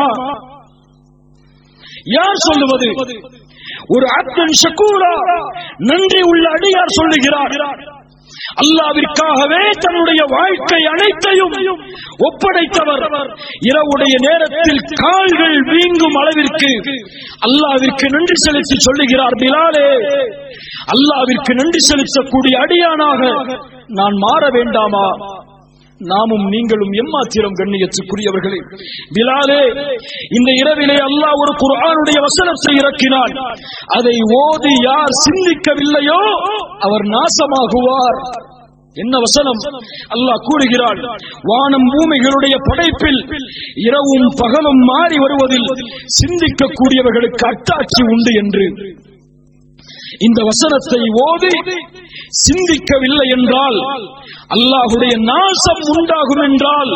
S2: யார் சொல்லுவது? ஒரு அப்தன் ஷகூரா, நன்றி உள்ள அடியார் சொல்லுகிறார். அல்லாஹ்விற்காகவே தன்னுடைய வாழ்க்கை அனைத்தையும் ஒப்படைத்தவர். இரவுடைய நேரத்தில் கால்கள் வீங்கும் அளவிற்கு அல்லாஹ்விற்கு நன்றி செலுத்தி சொல்லுகிறார், பிலாலே அல்லாஹ்விற்கு நன்றி செலுத்தக்கூடிய அடியானாக நான் மாற வேண்டாமா? நாமும் நீங்களும் எம்மாத்திரம் கண்ணியத்துக்குரியவர்களே. பிலாலே, இந்த இரவிலே அல்லாஹ் ஒரு குர்ஆனுடைய வசனத்தை இறக்கினான். அதை ஓதி யார் சிந்திக்கவில்லையோ அவர் நாசமாகுவார். என்ன வசனம்? அல்லாஹ் கூறுகிறான், வானம் பூமிகளுடைய படைப்பில் இரவும் பகலும் மாறி வருவதில் சிந்திக்கக்கூடியவர்களுக்கு அத்தாட்சி உண்டு என்று. இந்த வசனத்தை ஓதி சிந்திக்கவில்லை என்றால் அல்லாஹ்வுடைய நாசம் உண்டாகும் என்றால்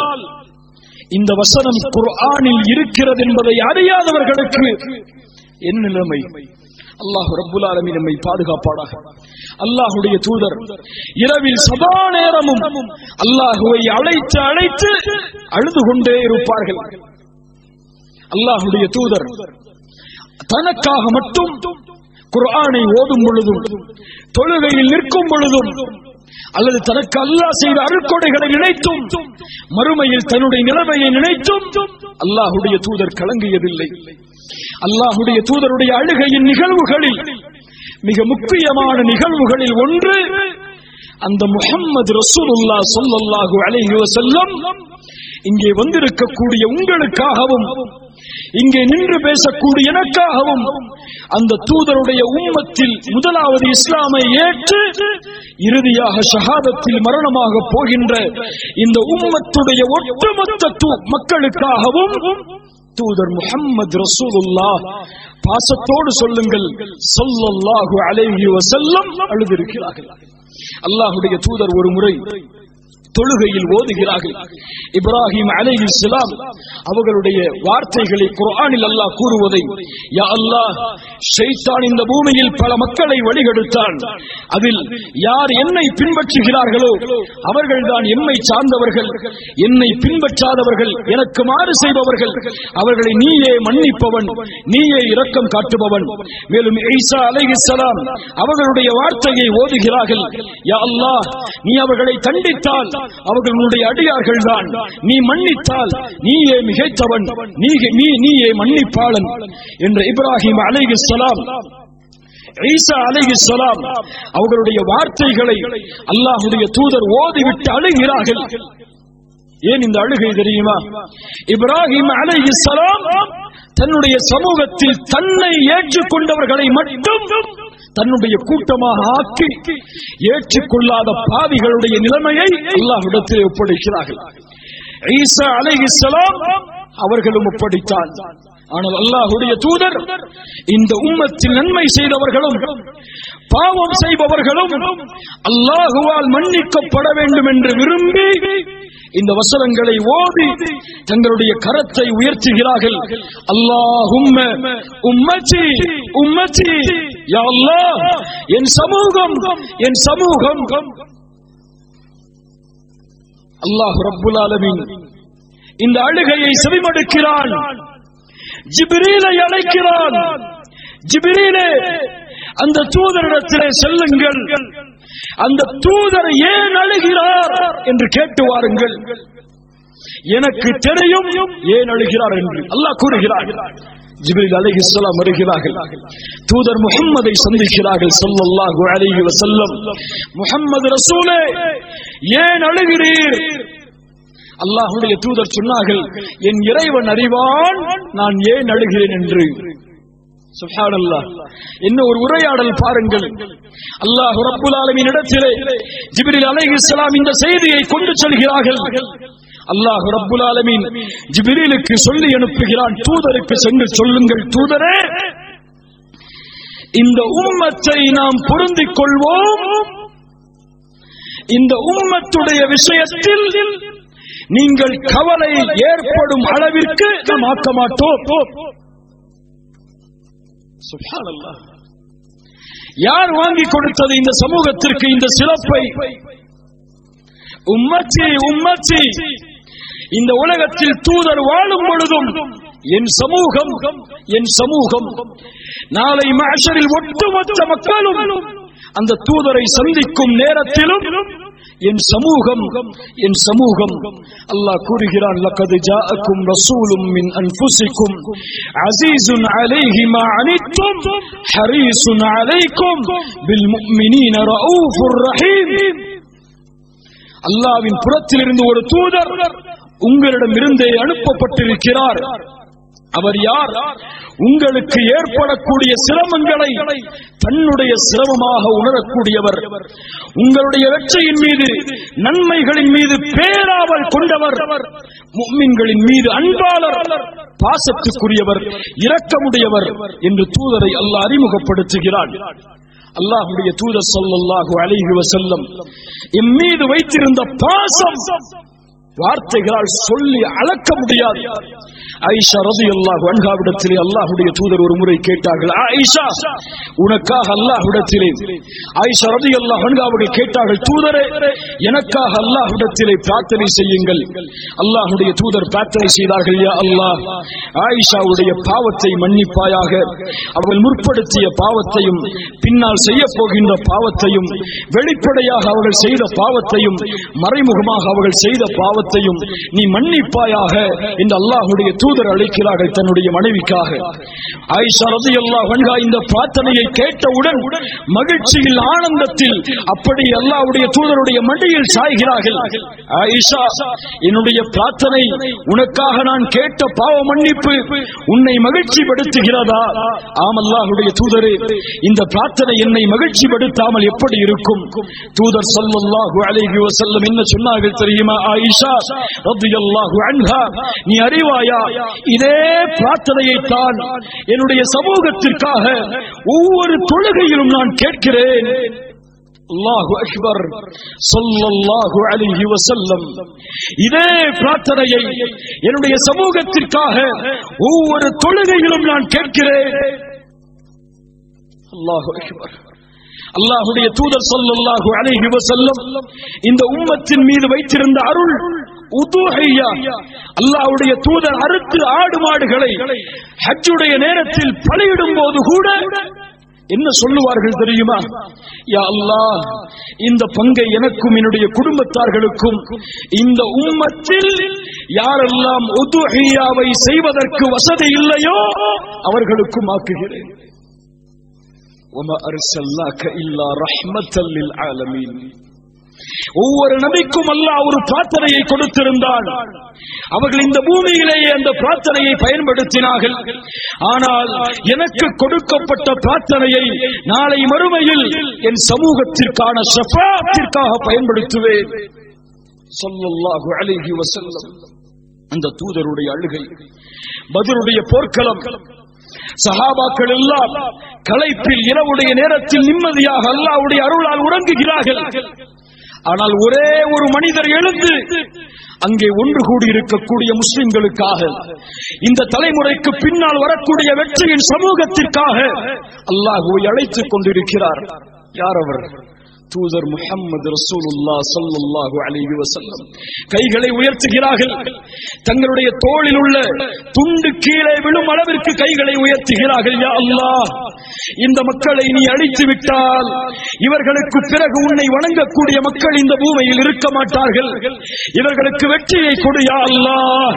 S2: இந்த வசனம் குர்ஆனில் இருக்கிறது என்பதை அறியாதவர்களுக்கு என்ன நிலைமை? அல்லாஹ் ரப்புல் ஆலமீன் நம்மை பாதுகாப்பானாக. அல்லாஹ்வுடைய தூதர் இரவில் சதா நேரமும் அல்லாஹ்வை அழைத்து அழைத்து அழுது கொண்டே இருப்பார்கள். அல்லாஹ்வுடைய தூதர் தனக்காக மட்டும் குர்ஆனை ஓதும் பொழுதும், தொழுகையில் நிற்கும் பொழுதும், அல்லது தனக்கு அல்லாஹ் செய்த அருட்கொடைகளை நினைத்தும், மறுமையில் தன்னுடைய நிலைமையை நினைத்தும் அல்லாஹ்வுடைய தூதர் கலங்கியதில்லை. அல்லாஹ்வுடைய தூதருடைய அழுகையின் நிகழ்வுகளில் மிக முக்கியமான நிகழ்வுகளில் ஒன்று, அந்த முஹம்மது ரசூலுல்லாஹ் ஸல்லல்லாஹு அலைஹி வஸல்லம் இங்கே வந்திருக்கக்கூடிய உங்களுக்காகவும் இங்கே நின்று பேசக்கூடிய எனக்காகவும் அந்த தூதருடைய உம்மத்தில் முதலாவது இஸ்லாமை ஏற்று இறுதியாக ஷஹாதத்தில் மரணமாக போகின்ற இந்த உம்மத்துடைய ஒட்டுமொத்த மக்களுக்காகவும் தூதர் முஹம்மது ரசூலுல்லாஹ், பாசத்தோடு சொல்லுங்கள், ஸல்லல்லாஹு அலைஹி வஸல்லம் அழுதிருக்கிறார்கள். அல்லாஹ்வுடைய தூதர் ஒரு முறை தொழுகையில் ஓதுகிறார்கள். இப்ராஹிம் அலைஹிஸ்ஸலாம் அவர்களுடைய வார்த்தைகளை குர்ஆனில் அல்லாஹ் கூறுவதை, யா அல்லாஹ், ஷைத்தான் இந்த பூமியில் பல மக்களை வழிகெடுத்தான். அதில் யார் என்னை பின்பற்றுகிறார்களோ அவர்கள்தான் எம்மை சார்ந்தவர்கள். என்னை பின்பற்றாதவர்கள், எனக்கு மாறு செய்பவர்கள், அவர்களை நீயே மன்னிப்பவன், நீயே இரக்கம் காட்டுபவன். மேலும் ஈசா அலைஹிஸ்ஸலாம் அவர்களுடைய வார்த்தையை ஓதுகிறார்கள், யா அல்லாஹ், நீ அவர்களை தண்டித்தால் அவர்களுடைய அடியார்கள் தான், நீ மன்னித்தால் நீயே மிகைத்தவன், நீயே மன்னிப்பாளன் என்ற இப்ராஹிம் அலைஹிஸ்ஸலாம், ஈசா அலைஹிஸ்ஸலாம் அவர்களுடைய வார்த்தைகளை அல்லாஹ்வுடைய தூதர் ஓதிவிட்டு அழுகிறார்கள். ஏன் இந்த அழுகை தெரியுமா? இப்ராஹிம் அலைஹிஸ்ஸலாம் தன்னுடைய சமூகத்தில் தன்னை ஏற்றுக்கொண்டவர்களை மட்டும் தன்னுடைய கூட்டமாக ஆக்கி ஏற்றுக்கொள்ளாத பாவிகளுடைய நிலைமையை அல்லாஹ்விடத்தில் ஒப்படைக்கிறார்கள். ஈசா அலைஹிஸ்ஸலாம் அவர்களும் ஒப்படைத்தான். ஆனால் அல்லாஹ்வுடைய தூதர் இந்த உம்மத்தில் நன்மை செய்தவர்களும் பாவம் செய்பவர்களும் அல்லாஹுவால் மன்னிக்கப்பட வேண்டும் என்று விரும்பி இந்த வசனங்களை ஓதி தங்களுடைய கரத்தை உயர்த்துகிறார்கள். அல்லாஹும்ம உம்மத்தி உம்மத்தி, யா அல்லாஹ், என் சமூகம் என் சமூகம். அல்லாஹ் ரப்புல் ஆலமீன் இந்த அழுகையை செவிமடுக்கிறான். ஜிப்ரீலை அழைக்கிறான். ஜிப்ரீலே, அந்த தூதரிடத்திலே செல்லுங்கள், அந்த தூதர் ஏன் அழுகிறார் என்று கேட்டு வாருங்கள். எனக்கு தெரியும் ஏன் அழுகிறார் என்று அல்லாஹ் கூறுகிறார். ஜிப்ரீல் அலைஹிஸ்ஸலாம் வருகிறார்கள், தூதர் முஹம்மதை சந்திக்கிறார்கள் ஸல்லல்லாஹு அலைஹி வஸல்லம். முஹம்மது ரசூலே, ஏன் அழுகிறீர்? அல்லாஹ்வுடைய தூதர் சொன்னார்கள், என் இறைவன் அறிவான் நான் ஏன் அழுகிறேன் என்று. சுப்ஹானல்லாஹ், என்ன ஒரு உரையாடல் பாருங்கள். அல்லாஹ் ரப்புல் ஆலமீன் இடத்திலே ஜிப்ரீல் அலைஹிஸ்ஸலாம் இந்த செய்தியை கொண்டு செல்கிறார்கள். அல்லாஹ் ரப்புல் ஆலமீன் ஜிப்ரீலுக்கு சொல்லி அனுப்புகிறான், தூதருக்கு சென்று சொல்லுங்கள், தூதரே, இந்த உம்மத்தை நாம் பொருந்திக் கொள்வோம், இந்த உம்மத்துடைய விஷயத்தில் நீங்கள் கவலை ஏற்படும் அளவிற்கு நாம் ஆக்க மாட்டோம். சுப்ஹானல்லாஹ், யார் வாங்கி கொடுத்தது இந்த சமூகத்திற்கு இந்த சிறப்பை? உம்மத்தி உம்மத்தி, இந்த உலகத்தில் தூதர் வாழும் பொழுதும் என் சமூகம் என் சமூகம், நாளை மஹ்ஷரில் ஒட்டுமொத்த மக்களும் அந்த தூதரை சந்திக்கும் நேரத்திலும் என் சமூகம் என் சமூகம். அல்லாஹ் கூறுகிறான், லகத் ஜாஅக்கும் ரசூலும் மின் அன்ஃபுசிக்கும் அஸீஸுன் அலைஹி மா அனித்தும் ஹரீஸுன் அலைக்கும் பில் முஃமினீன ரഊஃபுர் ரஹீம். அல்லாஹ்வின் புறத்திலிருந்து ஒரு தூதர் உங்களிடம் இருந்தே அனுப்பப்பட்டிருக்கிறார். அவர் யார்? உங்களுக்கு ஏற்படக்கூடிய சிரமங்களை தன்னுடைய சிரமமாக உணரக்கூடியவர், உங்களுடைய வெற்றியின் மீது நன்மைகளின் மீது பேராவல் கொண்டவர், முஃமின்களின் மீது அன்பாளர், பாசத்துக்குரியவர், இரக்கமுடையவர் என்று தூதரை அல்லாஹ் அறிமுகப்படுத்துகிறார். அல்லாஹ்வுடைய தூதர் ஸல்லல்லாஹு அலைஹி வஸல்லம் எம் மீது வைத்திருந்த பாசம் வார்த்தைகளால் சொல்லி அளக்க முடியாது. ஆயிஷா ரலியல்லாஹு அன்ஹாவிடத்திலே அல்லாஹ்வுடைய தூதர் ஒரு முறை கேட்டார்கள், ஆயிஷா, உனக்காக அல்லாஹ்விடத்திலே, ஆயிஷா ரலியல்லாஹு அன்ஹாவுடைய கேட்டார்கள், தூதரே, எனக்காக அல்லாஹ்விடத்திலே பிரார்த்தனை செய்யுங்கள். அல்லாஹ்வுடைய தூதர் பிரார்த்தனை செய்தார்கள், யா அல்லாஹ், ஆயிஷாவுடைய பாவத்தை மன்னிப்பாயாக, அவர்கள் முற்படுத்திய பாவத்தையும் பின்னால் செய்ய போகின்ற பாவத்தையும், வெளிப்படையாக அவர்கள் செய்த பாவத்தையும் மறைமுகமாக அவர்கள் செய்த பாவத்தையும் நீ மன்னிப்பாயாக என்று அல்லாஹ்வுடைய தூதர் அழைக்கிறார்கள் தன்னுடைய மனைவிக்காக. ஆயிஷா ரலியல்லாஹு அன்ஹா இந்த பிரார்த்தனையை கேட்டவுடன் மகிழ்ச்சியில், ஆனந்தத்தில் அப்படி அல்லாஹ்வுடைய தூதருடைய மடியில் சாய்கிறார்கள். ஆயிஷா, என்னுடைய பிரார்த்தனை, உனக்காக நான் கேட்ட பாவ மன்னிப்பு உன்னை மகிழ்ச்சிப்படுத்துகிறதா? ஆம் அல்லாஹ்வுடைய தூதரே, இந்த பிரார்த்தனை என்னை மகிழ்ச்சிப்படுத்தாமல் எப்படி இருக்கும்? தூதர் ஸல்லல்லாஹு அலைஹி வஸல்லம் என்ன சொன்னார்கள் தெரியுமா? ஆயிஷா ரலியல்லாஹு அன்ஹா, நீ அறிவாயா, இதே பிரார்த்தனையை தான் என்னுடைய சமூகத்திற்காக ஒவ்வொரு தொழுகையிலும் நான் கேட்கிறேன். அல்லாஹு அக்பர், ஸல்லல்லாஹு அலைஹி வஸல்லம், இதே பிரார்த்தனையை என்னுடைய சமூகத்திற்காக ஒவ்வொரு தொழுகையிலும் நான் கேட்கிறேன். அல்லாஹு அக்பர். அல்லாஹ்வுடைய தூதர் ஸல்லல்லாஹு அலைஹி வஸல்லம் இந்த உம்மத்தின் மீது வைத்திருந்த அருள் உதுஹியா, அல்லாஹ்வுடைய தூதர் அறுத்து ஆடு மாடுகளை ஹஜ்ஜுடைய நேரத்தில் பலியிடும் போது கூட என்ன சொல்லுவார்கள் தெரியுமா? யா அல்லாஹ், இந்த பங்கை எனக்கும் என்னுடைய குடும்பத்தார்களுக்கும் இந்த உம்மத்தில் யாரெல்லாம் உதுஹியாவை செய்வதற்கு வசதி இல்லையோ அவர்களுக்கும் ஆக்குகிறேன். وَمَا أَرْسَلْنَاكَ إِلَّا رَحْمَةً لِلْعَالَمِينَ. ஒவ்வொரு நபிக்கும் அல்லாஹ் ஒரு பிரார்த்தனையை கொடுத்திருந்தான். அவர்கள் இந்த பூமியிலேயே அந்த பிரார்த்தனையை பயன்படுத்தினார்கள். ஆனால் எனக்கு கொடுக்கப்பட்ட பிரார்த்தனையை நாளை மறுமையில் என் சமூகத்திற்கான ஷஃபாஅத்திற்காக பயன்படுத்துவேன். ஸல்லல்லாஹு அலைஹி வஸல்லம். அந்த தூதருடைய அழுகை, பத்ருடைய போர்க்களம், சஹாபாக்கள் எல்லாம் களைப்பில் இரவுடைய நேரத்தில் நிம்மதியாக அல்லாஹ்வுடைய அருளால் உறங்குகிறார்கள். ஆனால் ஒரே ஒரு மனிதர் எழுந்து அங்கே ஒன்று கூடி இருக்கக்கூடிய முஸ்லிம்களுக்காக, இந்த தலைமுறைக்கு பின்னால் வரக்கூடிய வெற்றியின் சமூகத்திற்காக அல்லாஹ்வை அழைத்துக் கொண்டிருக்கிறார். யார் அவர்? தூதர் முஹம்மது ரசூலுல்லாஹ் ஸல்லல்லாஹு அலைஹி வஸல்லம். கைகளை உயர்த்துகிறார்கள். தங்களுடைய தோளில் உள்ள துண்டு கீழே விழும் அளவிற்கு கைகளை உயர்த்துகிறார்கள். யா அல்லாஹ், இந்த மக்களை நீ அழித்து விட்டால் இவர்களுக்கு பிறகு உன்னை வணங்கக்கூடிய மக்கள் இந்த பூமியில் இருக்க மாட்டார்கள். இவர்களுக்கு வெற்றியை கொடு யா அல்லாஹ்.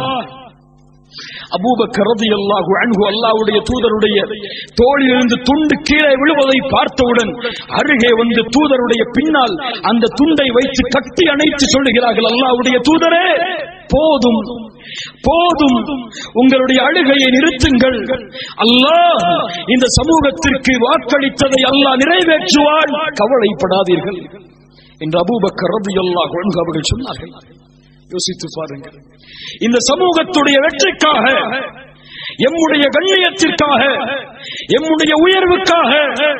S2: அபூபக்கர் ரலியல்லாஹு அன்ஹு அல்லாஹ்வுடைய தூதருடைய தோளிலிருந்து துண்டு கீழே விழுவதை பார்த்தவுடன் அருகே வந்து தூதருடைய பின்னால் அந்த துண்டை வைத்து கட்டி அணைத்து சொல்லுகிறார்கள், அல்லாஹ்வுடைய தூதரே போதும் போதும், உங்களுடைய அழுகையை நிறுத்துங்கள். அல்லாஹ் இந்த சமூகத்திற்கு வாக்களித்ததை அல்லாஹ் நிறைவேற்றுவான், கவலைப்படாதீர்கள் என்று அபூபக்கர் ரலியல்லாஹு அன்ஹு அவர்கள் சொன்னார்கள். யோசித்து பாருங்கள், இந்த சமூகத்துடைய வெற்றிக்காக, எம்முடைய கண்ணியத்திற்காக, எம்முடைய உயர்வுக்காக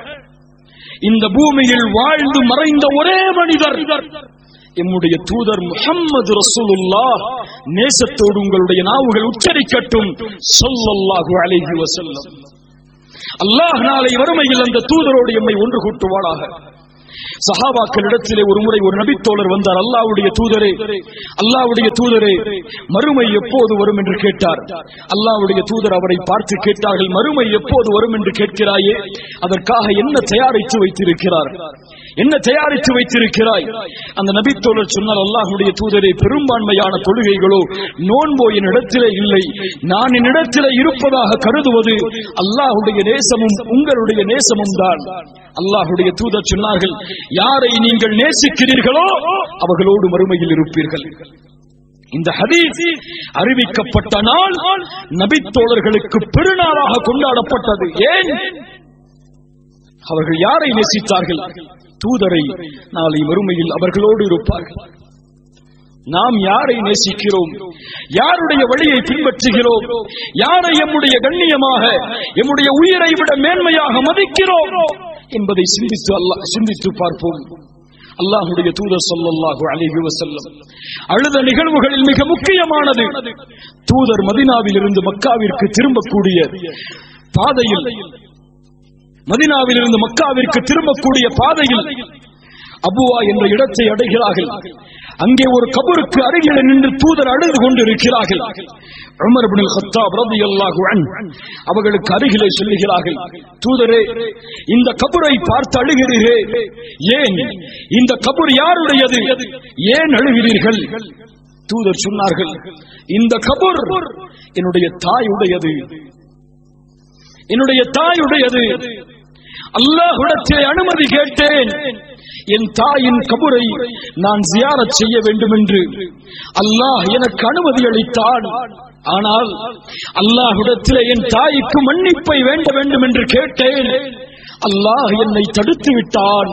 S2: இந்த பூமியில் வாழ்ந்து மறைந்த ஒரே மனிதர் எம்முடைய தூதர் முஹம்மது ரசூலுல்லாஹ். நேசத்தோடு உங்களுடைய நாவுகள் உச்சரிக்கட்டும், ஸல்லல்லாஹு அலைஹி வஸல்லம். அல்லாஹ் நாளை வறுமையில் அந்த தூதரோடு எம்மை ஒன்று கூட்டுவானாக. சஹாபாக்களிடத்திலே ஒரு முறை ஒரு நபித்தோழர் வந்தார். அல்லாஹ்வுடைய தூதரே, அல்லாஹ்வுடைய தூதரே, மறுமை எப்போது வரும் என்று கேட்டார். அல்லாஹ்வுடைய தூதர் அவரை பார்த்து கேட்டார்கள், மறுமை எப்போது வரும் என்று கேட்கிறாயே, அதற்காக என்ன தயாரித்து வைத்திருக்கிறார், என்ன தயாரித்து வைத்திருக்கிறாய்? அந்த நபித்தோழர் சொன்னார், அல்லாஹ்வுடைய தூதரே, பெரும்பான்மையான தொழுகைகளோ நோன்போ என்னிடத்திலே இல்லை. நான் என்னிடத்திலே இருப்பதாக கருதுவது அல்லாஹ்வுடைய நேசமும் உங்களுடைய நேசமும் தான். அல்லாஹ்வுடைய தூதர் சொன்னார்கள், யாரை நீங்கள் நேசிக்கிறீர்களோ அவர்களோடு மறுமையில் இருப்பீர்கள். இந்த ஹதீஸ் அறிவிக்கப்பட்ட நாள் நபித்தோழர்களுக்கு பெருநாளாக கொண்டாடப்பட்டது. ஏன்? அவர்கள் யாரை நேசித்தார்கள்? தூதரை. நாளை மறுமையில் அவர்களோடு இருப்பார்கள். நாம் யாரை நேசிக்கிறோம், யாருடைய வழியை பின்பற்றுகிறோம், யாரை எம்முடைய கண்ணியமாக, எம்முடைய உயிரை விட மேன்மையாக மதிக்கிறோம் என்பதை சிந்தித்து அல்லாஹ் சிந்தித்து பார்ப்போம். அல்லாஹ்வுடைய தூதர் ஸல்லல்லாஹு அலைஹி வஸல்லம் அழுத நிகழ்வுகளில் மிக முக்கியமானது, தூதர் மதீனாவில் இருந்து மக்காவிற்கு திரும்பக்கூடிய பாதையில், மதீனாவில் இருந்து மக்காவிற்கு திரும்பக்கூடிய பாதையில் அபுவா என்ற இடத்தை அடைகிறார்கள். அங்கே ஒரு கபருக்கு அருகில் நின்று தூதர் அழுது கொண்டிருக்கிறார்கள். உமர் இப்னு கத்தாப் ரலியல்லாஹு அன்ஹு அவர்களுக்கு அருகிலே சொல்லுகிறார்கள், தூதரே, இந்த கபரை பார்த்து அழுகிறீரே, ஏன்? இந்த கபர் யாருடையது? ஏன் அழுகிறீர்கள்? தூதர் சொன்னார்கள், இந்த கபர் என்னுடைய தாயுடையது, என்னுடைய தாயுடையது. அல்லாஹ்விடத்திலே அனுமதி கேட்டேன், என் தாயின் கபரை நான் ஜியாரத் செய்ய வேண்டும் என்று. அல்லாஹ் எனக்கு அனுமதி அளித்தான். ஆனால் அல்லாஹ்விடத்திலே என் தாய்க்கு மன்னிப்பை வேண்ட வேண்டும் என்று கேட்டேன். அல்லாஹ் என்னை தடுத்து விட்டான்.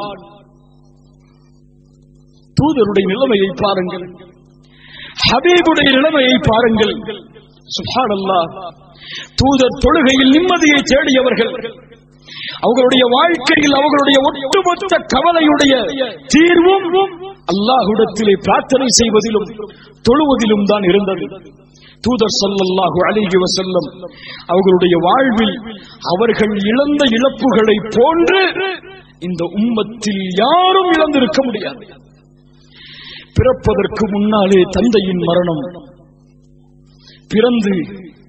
S2: தூதருடைய நிலைமையை பாருங்கள், ஹபீபுடைய நிலைமையை பாருங்கள். சுப்ஹானல்லாஹ். தூதர் தொழுகையில் நிம்மதியை தேடியவர்கள். அவர்களுடைய வாழ்க்கையில் அவர்களுடைய ஒட்டுமொத்த கவலையுடைய தீர்வும் அல்லாஹ்விடத்திலே பிரார்த்தனை செய்வதிலும் தொழுவதிலும் தான் இருந்தது. தூதர் ஸல்லல்லாஹு அலைஹி வஸல்லம் அவர்களுடைய வாழ்வில் அவர்கள் இழந்த இழப்புகளை போன்று இந்த உம்மத்தில் யாரும் இழந்திருக்க முடியாது. பிறப்பதற்கு முன்னாலே தந்தையின் மரணம், பிறந்து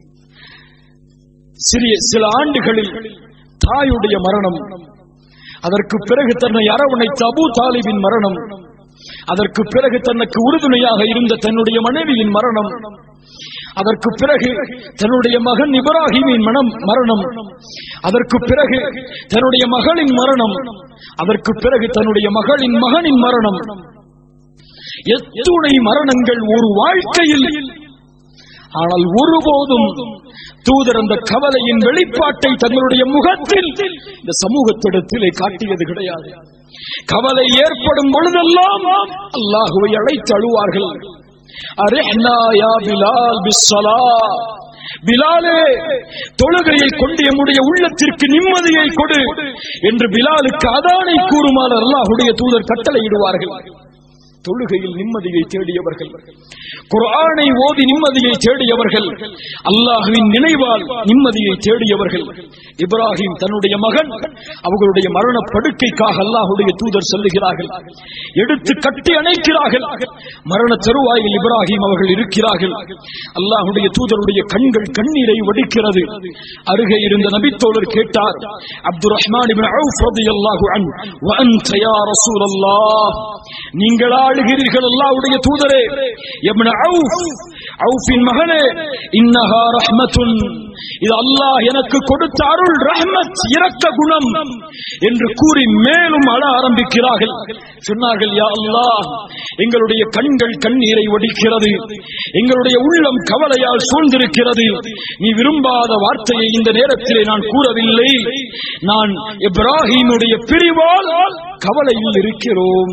S2: சிறிய சில ஆண்டுகளில் தாயுடைய மரணம், அதற்கு பிறகு தன்னை அரவணைத்த அபூ தாலிபின் மரணம், அதற்கு பிறகு தனக்கு உறுதுணையாக இருந்த தன்னுடைய மனைவியின் மரணம், அதற்கு பிறகு தன்னுடைய மகன் இப்ராஹிமின் மனம் மரணம், அதற்கு பிறகு தன்னுடைய மகளின் மரணம், அதற்கு பிறகு தன்னுடைய மகளின் மகனின் மரணம். எத்துணை மரணங்கள் ஒரு வாழ்க்கையில்! ஆனால் ஒருபோதும் தூதர் அந்த கவலையின் வெளிப்பாட்டை தங்களுடைய முகத்தில் இந்த சமூகத்திடத்திலே காட்டியது கிடையாது. கவலை ஏற்படும் பொழுதெல்லாம் அல்லாஹுவை அழைத்து அழுவார்கள். அரிஹ்னா யா பிலால் பிஸ்ஸலா, பிலாலே, தொழுகையை கொண்டு நம்முடைய உள்ளத்திற்கு நிம்மதியை கொடு என்று பிலாலுக்கு அதானை கூறுமாறு அல்லாஹ்வுடைய தூதர் கட்டளையிடுவார்கள். தொழுகையில் நிம்மதியை தேடியவர்கள், குர்ஆனை ஓதி நிம்மதியை தேடியவர்கள், அல்லாஹ்வின் நினைவால் நிம்மதியை தேடியவர்கள். இப்ராஹிம் தன்னுடைய மகன் அவர்களுடைய மரண படுக்கைக்காக அல்லாஹ்வுடைய தூதர் செல்லுகிறார்கள், எடுத்து கட்டி அணைக்கிறார்கள். மரண தருவாயில் இப்ராஹிம் அவர்கள் இருக்கிறார்கள். அல்லாஹ்வுடைய தூதருடைய கண்கள் கண்ணீரை வடிக்கிறது. அருகே இருந்த நபித்தோழர் கேட்டார், அப்துர் ரஹ்மான் இப்னு அவுஃப் ரலியல்லாஹு அன்ஹு, வ அன்த யா ரசூலல்லாஹ், நீங்கள் அழுகிறீர்கள் அல்லாஹ்வுடைய தூதரே. இப்னு அவுஃப், அவுஃபின் மகனே, இன்னஹா ரஹ்மத்துன், இது அல்லாஹ் எனக்கு கொடுத்த அருள், ரஹ்மத், இரக்க குணம் என்று கூறி மேலும் அழ ஆரம்பிக்கிறார்கள். சொன்னார்கள், யா அல்லாஹ், எங்களுடைய கண்கள் கண்ணீரை வடிக்கிறது, எங்களுடைய உள்ளம் கவலையால் சூழ்ந்திருக்கிறது. நீ விரும்பாத வார்த்தையை இந்த நேரத்திலே நான் கூறவில்லை. நான் இப்ராஹிமுடைய பிரிவால் கவலையில் இருக்கிறோம்.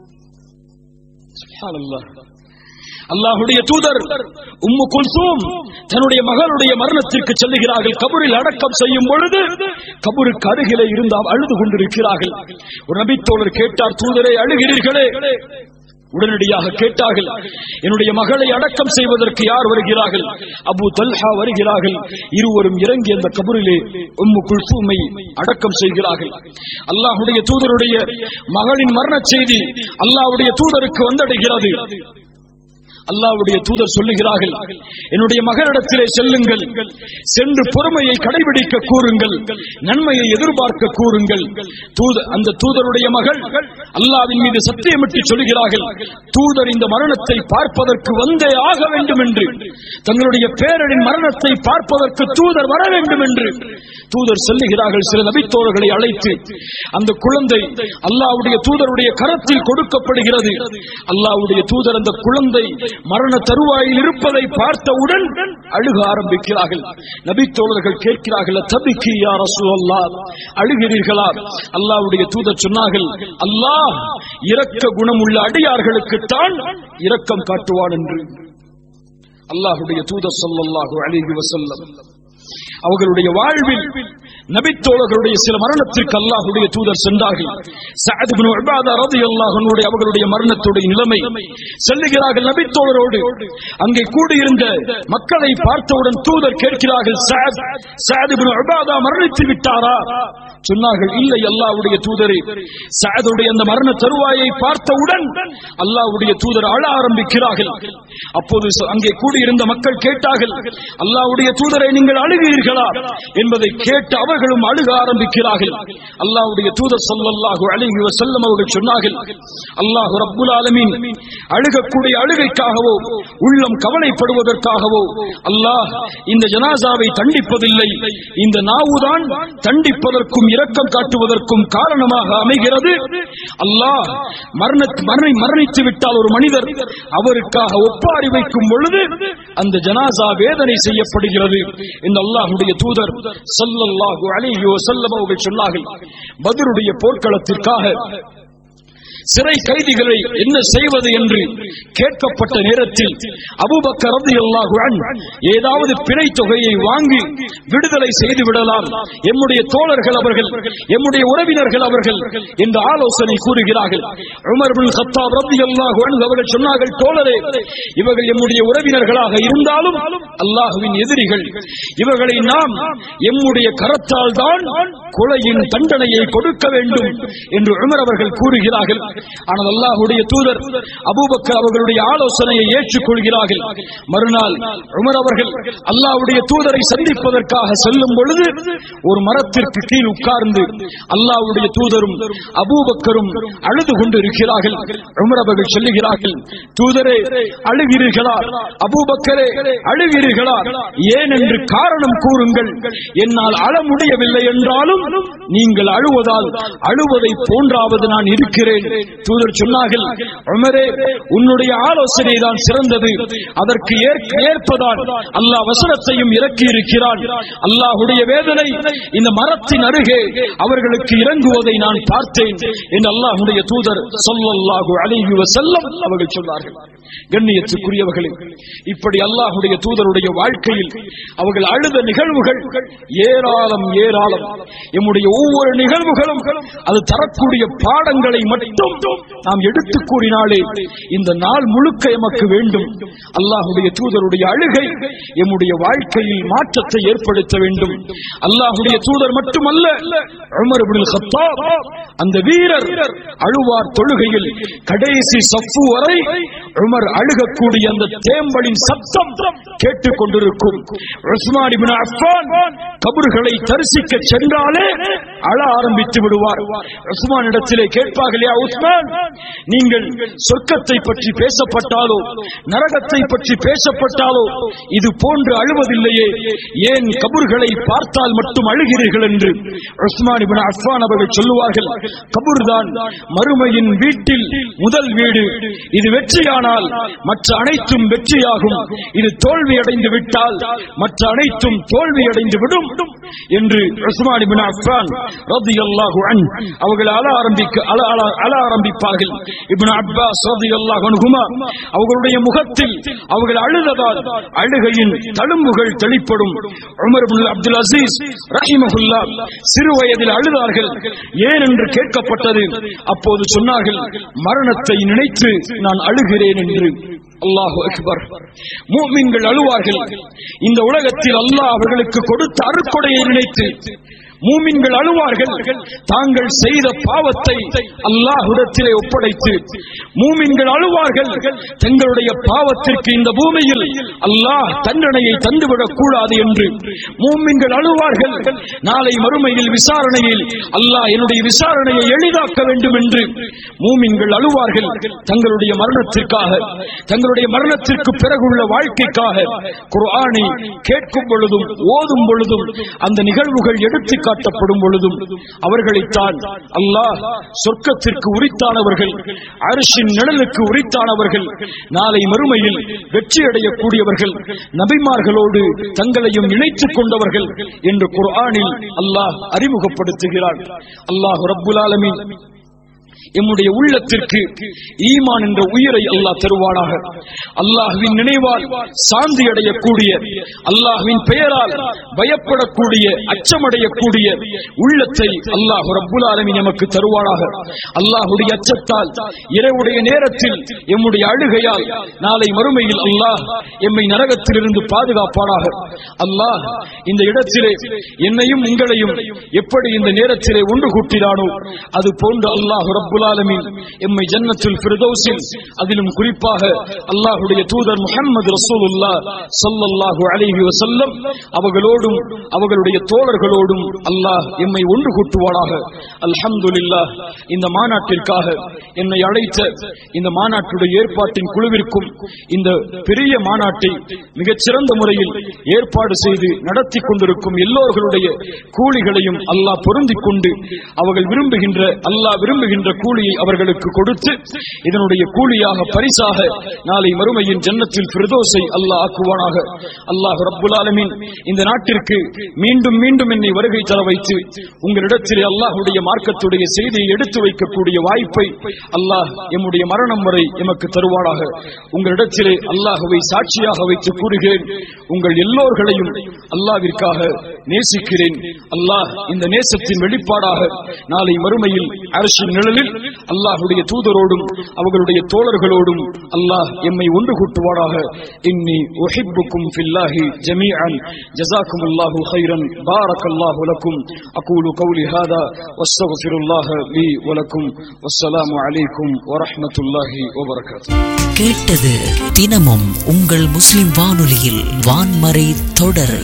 S2: சுப்ஹானல்லாஹ். அல்லாஹ்வுடைய தூதர் உம்மு குல்சூம் தன்னுடைய மகளுடைய மரணத்திற்கு செல்லுகிறார்கள். கபரில் அடக்கம் செய்யும் பொழுது கபருக்கு அருகிலே இருந்தால் அழுது கொண்டிருக்கிறார்கள். ஒரு நபித்தோழர் கேட்டார், தூதரை அழுகிறீர்களே? உடனடியாக கேட்டார்கள், என்னுடைய மகளை அடக்கம் செய்வதற்கு யார் வருகிறார்கள்? அபூ தல்ஹா வருகிறார்கள். இருவரும் இறங்கி அந்த கபரிலே உம்மு குல்சூமை அடக்கம் செய்கிறார்கள். அல்லாஹ்வுடைய தூதருடைய மகளின் மரண செய்தி அல்லாஹ்வுடைய தூதருக்கு வந்தடைகிறது. அல்லாஹ்வுடைய தூதர் சொல்லுகிறார்கள், என்னுடைய மகளிடத்திலே செல்லுங்கள், சென்று பொறுமையை கடைபிடிக்க கூறுங்கள், நன்மையை எதிர்பார்க்க கூறுங்கள். அந்த தூதருடைய மகள் அல்லாஹ்வின் மீது சத்தியமிட்டு சொல்லுகிறார்கள், தூதர் இந்த மரணத்தை பார்ப்பதற்கு வந்தே ஆக வேண்டும் என்று, தங்களுடைய பேரனின் மரணத்தை பார்ப்பதற்கு தூதர் வர வேண்டும் என்று தூதர் செல்லுகிறார்கள். சில நபித்தோழர்களை அழைத்து அந்த குழந்தை அல்லாஹ்வுடைய தூதருடைய கரத்தில் கொடுக்கப்படுகிறது. அல்லாஹ்வுடைய தூதர் அந்த குழந்தை மரண தருவாயில் இருப்பதை பார்த்தவுடன் அழுக ஆரம்பிக்கிறார்கள். நபித்தோழர்கள் கேட்கிறார்கள், தபிக்கி யா ரசூலல்லாஹ், அழுகிறீர்களா? அல்லாஹ்வுடைய தூதர் சொன்னார்கள், அல்லாஹ் இரக்க குணமுள்ள அடியார்களுக்கு தான் இரக்கம் காட்டுவான் என்று. அல்லாஹ்வுடைய தூதர் ஸல்லல்லாஹு அலைஹி வஸல்லம் அவர்களுடைய வாழ்வில் நபித்தோழர்களுடைய சில மரணத்திற்கு அல்லாஹ்வுடைய தூதர் சென்றார்கள். சஅத் இப்னு உபாதா ரலியல்லாஹு அன்ஹு அவர்களுடைய மரணத்துடைய நிலைமை செல்லுகிறார்கள் நபித்தோழரோடு. அங்கே கூடியிருந்த மக்களை பார்த்தவுடன் தூதர் கேட்கிறார்கள், சஅத் சஅத் இப்னு உபாதா மரணித்து விட்டாரா? சொன்னார்கள், இல்லை அல்லாஹ்வுடைய தூதரே. சஅதுடைய அந்த மரண தருவாயை பார்த்தவுடன் அல்லாஹ்வுடைய தூதர் அழ ஆரம்பிக்கிறார்கள். அப்போது அங்கே கூடியிருந்த மக்கள் கேட்டார்கள், அல்லாஹ்வுடைய தூதரை நீங்கள் அழுகிறீர்களா என்பதை கேட்டு அவர்களும் அழுக ஆரம்பிக்கிறார்கள். அல்லாஹ்வுடைய தூதர் ஸல்லல்லாஹு அலைஹி வஸல்லம் அவர்கள் சொன்னார்கள், அல்லாஹ் ரப்புல் ஆலமீன் அழுகக்கூடிய அழுகைக்காகவோ உள்ளம் கவலைப்படுவதற்காகவோ அல்லாஹ் இந்த ஜனாசாவை தண்டிப்பதில்லை. இந்த நாவுதான் தண்டிப்பதற்கும் இரக்கம் காட்டுவதற்கும் காரணமாக அமைகிறது. அல்லாஹ் மரணித்து விட்டால் ஒரு மனிதர் அவருக்காக ஒப்பாரி வைக்கும் பொழுது அந்த ஜனாசா வேதனை செய்யப்படுகிறது என்று அல்லாஹ்வுடைய தூதர் ஸல்லல்லாஹு அலைஹி வஸல்லம் அவர்கள் சொன்னார்கள். பத்ருடைய போர்க்களத்திற்காக சிறை கைதிகளை என்ன செய்வது என்று கேட்கப்பட்ட நேரத்தில் அபூபக்கர் ரலியல்லாஹு அன்ஹு ஏதாவது பிணை தொகையை வாங்கி விடுதலை செய்து விடலாம், எம்முடைய தோழர்கள் அவர்கள், எம்முடைய உறவினர்கள் அவர்கள் என்று ஆலோசனை கூறுகிறார்கள். உமர் இப்னு கத்தாப் ரலியல்லாஹு அன்ஹு அவர்கள் சொன்னார்கள், தோழரே, இவர்கள் எம்முடைய உறவினர்களாக இருந்தாலும் அல்லாஹ்வின் எதிரிகள், இவர்களை நாம் எம்முடைய கரத்தால் தான் கொலையின் தண்டனையை கொடுக்க வேண்டும் என்று உமர் அவர்கள் கூறுகிறார்கள். ஆனால் அல்லாஹ்வுடைய தூதர் அபூபக்கர் அவர்களுடைய ஆலோசனையை ஏற்றுக்கொள்கிறார்கள். மறுநாள் உமர் அவர்கள் அல்லாஹ்வுடைய தூதரை சந்திப்பதற்காக செல்லும் பொழுது ஒரு மரத்திற்கு கீழ் உட்கார்ந்து அல்லாஹ்வுடைய தூதரும் அபூபக்கரும் அழுது கொண்டு இருக்கிறார்கள். உமர் அவர்கள் சொல்லுகிறார்கள், தூதரே அழுகிறீர்களா? அபூபக்கரே அழுகிறீர்களா? ஏன் என்று காரணம் கூறுங்கள். என்னால் அழ முடியவில்லை என்றாலும் நீங்கள் அழுவதால் அழுவதை போன்றாவது நான் இருக்கிறேன். தூதர் சொன்னார்கள், உமரே, உன்னுடைய ஆலோசனை தான் சிறந்தது. அதற்கு ஏற்பதான் அல்லாஹ் வசனத்தையும் இறக்கி இருக்கிறான். அல்லாஹ்வுடைய வேதனை இந்த மரத்தின் அருகே அவர்களுக்கு இறங்குவதை நான் பார்த்தேன் என்று அல்லாஹ்வுடைய தூதர் ஸல்லல்லாஹு அலைஹி வஸல்லம் அவர்கள் சொன்னார்கள். கண்ணியத்துக்குரியவர்களே, இப்படி அல்லாஹ்வுடைய தூதருடைய வாழ்க்கையில் அவர்கள் அழுத நிகழ்வுகள் ஏராளம் ஏராளம். எம்முடைய ஒவ்வொரு நிகழ்வுகளும் அது தரக்கூடிய பாடங்களை மட்டும் நாம் எடுத்து கூறினாலே இந்த நாள் முழுக்க எமக்கு வேண்டும். அல்லாஹுடைய தூதருடைய அழுகை எம்முடைய வாழ்க்கையில் மாற்றத்தை ஏற்படுத்த வேண்டும். அல்லாஹுடைய தூதர் மட்டுமல்ல, உமர் இப்னுல் கத்தாப் அந்த வீரர் அழுவார் தொழுகையில். கடைசி சஃப்பு வரை உமர் அழுகக்கூடிய அந்த தேம்பலின் சத்தம் கேட்டுக் கொண்டிருக்கும். உஸ்மான் இப்னு அஃபான் கபர்களை தரிசிக்க சென்றாலே அழ ஆரம்பித்து விடுவார். உஸ்மான் இடத்திலே கேட்பார்கள், யா உஸ்மான், நீங்கள் சொர்க்கத்தை பற்றி பேசப்பட்டாலோ நரகத்தை பற்றி பேசப்பட்டாலோ இது போன்று அழுவதில்லையே, ஏன் கபர்களை பார்த்தால் மட்டும் அழுகிறீர்கள் என்று. உஸ்மான் இப்னு அஃபான் அவர்கள் சொல்லுவார்கள், கபர் தான் மறுமையின் வீட்டில் முதல் வீடு. இது வெற்றியானால் மற்ற அனைத்தும் வெற்றியாகும், இது தோல்வி அடைந்து விட்டால் மற்ற அனைத்தும் தோல்வி அடைந்து விடும் என்று உஸ்மான் இப்னு அஃபான் ரலியல்லாஹு அன்ஹு அவர்கள் அழ ஆரம்பிக்க அழ ஆரம்பிப்பார்கள். இப்னு அப்பாஸ் ரலியல்லாஹு அன்ஹுமா அவர்களுடைய முகத்தில் அவர்கள் அழுததால் அழுகையின் தழும்புகள் தெளிப்படும். உமர் இப்னு அப்துல் அசீஸ் ரஹிமஹுல்லாஹ் சிறு வயதில் அழுதார்கள். ஏன் என்று கேட்கப்பட்டது. அப்போது சொன்னார்கள், மரணத்தை நினைத்து நான் அழுகிறேன் என்று. அல்லாஹு அக்பர். முஃமின்கள் அழுவார்கள். இந்த உலகத்தில் அல்லாஹ் அவர்களுக்கு கொடுத்த அருட்கொடையை நினைத்து மூமின்கள் அழுவார்கள். தாங்கள் செய்த பாவத்தை அல்லாஹ்விடத்திலே ஒப்படைத்து மூமின்கள் அழுவார்கள். தங்களுடைய பாவத்திற்கு இந்த பூமியில் அல்லாஹ் தண்டனையை தந்துவிடக் கூடாது என்று மூமின்கள் அழுவார்கள். நாளை மறுமையில் விசாரணையில் அல்லாஹ் என்னுடைய விசாரணையை எளிதாக்க வேண்டும் என்று மூமின்கள் அழுவார்கள். தங்களுடைய மரணத்திற்காக, தங்களுடைய மரணத்திற்கு பிறகுள்ள வாழ்க்கைக்காக குர்ஆனை கேட்கும் பொழுதும் ஓதும் பொழுதும் அந்த நிகழ்வுகள் எடுத்து காட்டப்படும் பொழுதும் அவர்களைத்தான் அல்லாஹ் சொர்க்கத்திற்கு உரித்தானவர்கள், அர்ஷின் நிழலுக்கு உரித்தானவர்கள், நாளை மறுமையில் வெற்றி அடையக்கூடியவர்கள், நபிமார்களோடு தங்களையும் இணைத்துக் கொண்டவர்கள் என்று குர்ஆனில் அல்லாஹ் அறிமுகப்படுத்துகிறார். அல்லாஹ் ரப்புல் ஆலமீன் எம்முடைய உள்ளத்திற்கு ஈமான் என்ற உயிரை அல்லாஹ் தருவானாக. அல்லாஹ்வின் நினைவால் சாந்தி அடையக்கூடிய, அல்லாஹ்வின் பெயரால் பயப்படக்கூடிய, அச்சமடையக்கூடிய உள்ளத்தை அல்லாஹ் ரப்புல் ஆலமீன் நமக்கு தருவானாக. அல்லாஹ்வுடைய அச்சத்தால் இரவுடைய நேரத்தில் எம்முடைய அழுகையால் நாளை மறுமையில் அல்லாஹ் எம்மை நரகத்திலிருந்து பாதுகாப்பானாக. அல்லாஹ் இந்த இடத்திலே என்னையும் உங்களையும் எப்படி இந்த நேரத்திலே ஒன்று கூட்டினானோ அது போன்று அல்லாஹ் ரப்புல் ஆலமீன் எம்மை ஜன்னத்துல் ஃபிர்தௌஸில், அதிலும் குறிப்பாக அல்லாஹ்வுடைய தூதர் முஹம்மது ரசூலுல்லாஹ் ஸல்லல்லாஹு அலைஹி வஸல்லம் அவர்களோடும் அவர்களுடைய தோழர்களோடும் அல்லாஹ் எம்மை ஒன்று கூட்டுவானாக. அல்ஹம்துலில்லாஹ். இந்த மாநாட்டிற்காக என்னை அழைத்த இந்த மாநாட்டுடைய ஏற்பாட்டின் குழுவிற்கும் இந்த பெரிய மாநாட்டை மிகச்சிறந்த முறையில் ஏற்பாடு செய்து நடத்தி கொண்டிருக்கும் எல்லோர்களுடைய கூலிகளையும் அல்லாஹ் பொருந்திக் கொண்டு அவர்கள் விரும்புகின்ற அல்லாஹ் விரும்புகின்ற கூலியை அவர்களுக்கு கொடுத்து இதனுடைய கூலியாக பரிசாக நாளை மறுமையின் ஜன்னத்தில் ஃபிர்தௌஸை அல்லாஹ் ஆக்குவானாக. அல்லாஹ் ரப்புல் ஆலமீன் இந்த நாட்டிற்கு மீண்டும் மீண்டும் என்னை வருகை தர வைத்து உங்களிடத்திலே அல்லாஹ்வுடைய மார்க்கத்துடைய செய்தியை எடுத்து வைக்கக்கூடிய வாய்ப்பை அல்லாஹ் எம்முடைய மரணம் வரை எமக்கு தருவானாக. உங்களிடத்திலே அல்லாஹ்வை சாட்சியாக வைத்து கூறுகிறேன், உங்கள் எல்லோர்களையும் அல்லாஹ்விற்காக நேசிக்கிறேன். அல்லாஹ் இந்த நேசத்தின் வெளிப்பாடாக நாளை மறுமையில் அர்ஷின் நிழலில் அல்லாஹ்வுடைய தூதரோடும் அவர்களுடைய தோழர்களோடும் அல்லாஹ் எம்மை ஒன்று கூட்டுவாராக. இன்னி உஹிப்புக்கும் ஃபில்லாஹி ஜமீஅன். ஜஸாக்குமுல்லாஹு கைரன். பாரக்கல்லாஹு லக்கும். அகூலு கௌலி ஹாதா வஸ்தக்ஃபிருல்லாஹ லீ வலக்கும். வஸ்ஸலாமு அலைக்கும் வரஹ்மத்துல்லாஹி வபரகாத்துஹு.
S3: கேட்டது தினமும் உங்கள் முஸ்லிம் வானொலியில் வான்மறை தொடர்.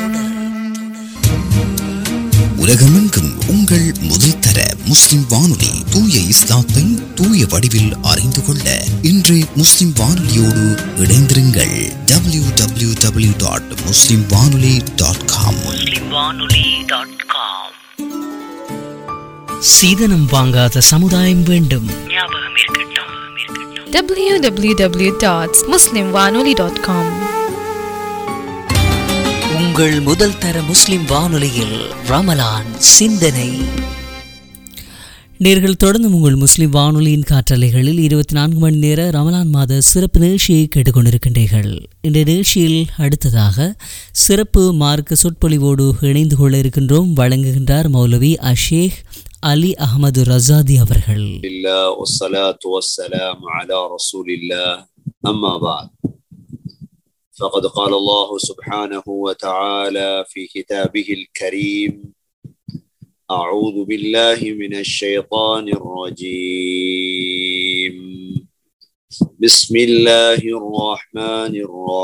S4: உலகமெங்கும் உங்கள் முதல் தர முஸ்லிம் வானொலி தூய இஸ்லாத்தை தூய வடிவில் அறிந்து கொள்ள இன்று முஸ்லிம் வானொலியோடு இணைந்திருங்கள். டபிள்யூ டபிள்யூ டபிள்யூ டாட் முஸ்லிம் வானொலி டாட் காம்.
S3: சீதனம் வாங்காத சமுதாயம் வேண்டும்.
S5: டபிள்யூ டபிள்யூ டபிள்யூ டாட் முஸ்லிம் வானொலி டாட் காம்.
S3: உங்கள் முதல் தர முஸ்லிம் வானொலியில் ரமலான் சிந்தனை. நேர்கள் தொடர்ந்து உங்கள் முஸ்லிம் வானொலியின் காற்றலைகளில் இருபத்தி நான்கு மணி நேர ரமலான் மாத சிறப்பு நிகழ்ச்சியை கேட்டுக்கொண்டிருக்கின்றீர்கள். இந்த நிகழ்ச்சியில் அடுத்ததாக சிறப்பு மார்க்க சொற்பொழிவோடு இணைந்து கொள்ள இருக்கின்றோம். வழங்குகின்றார் மௌலவி அஷேக் அலி அஹமது ரசாதி அவர்கள்.
S6: والصلاة والسلام على رسول الله أما بعد فقد قال الله سبحانه وتعالى في كتابه الكريم أعوذ بالله من الشيطان الرجيم بسم الله الرحمن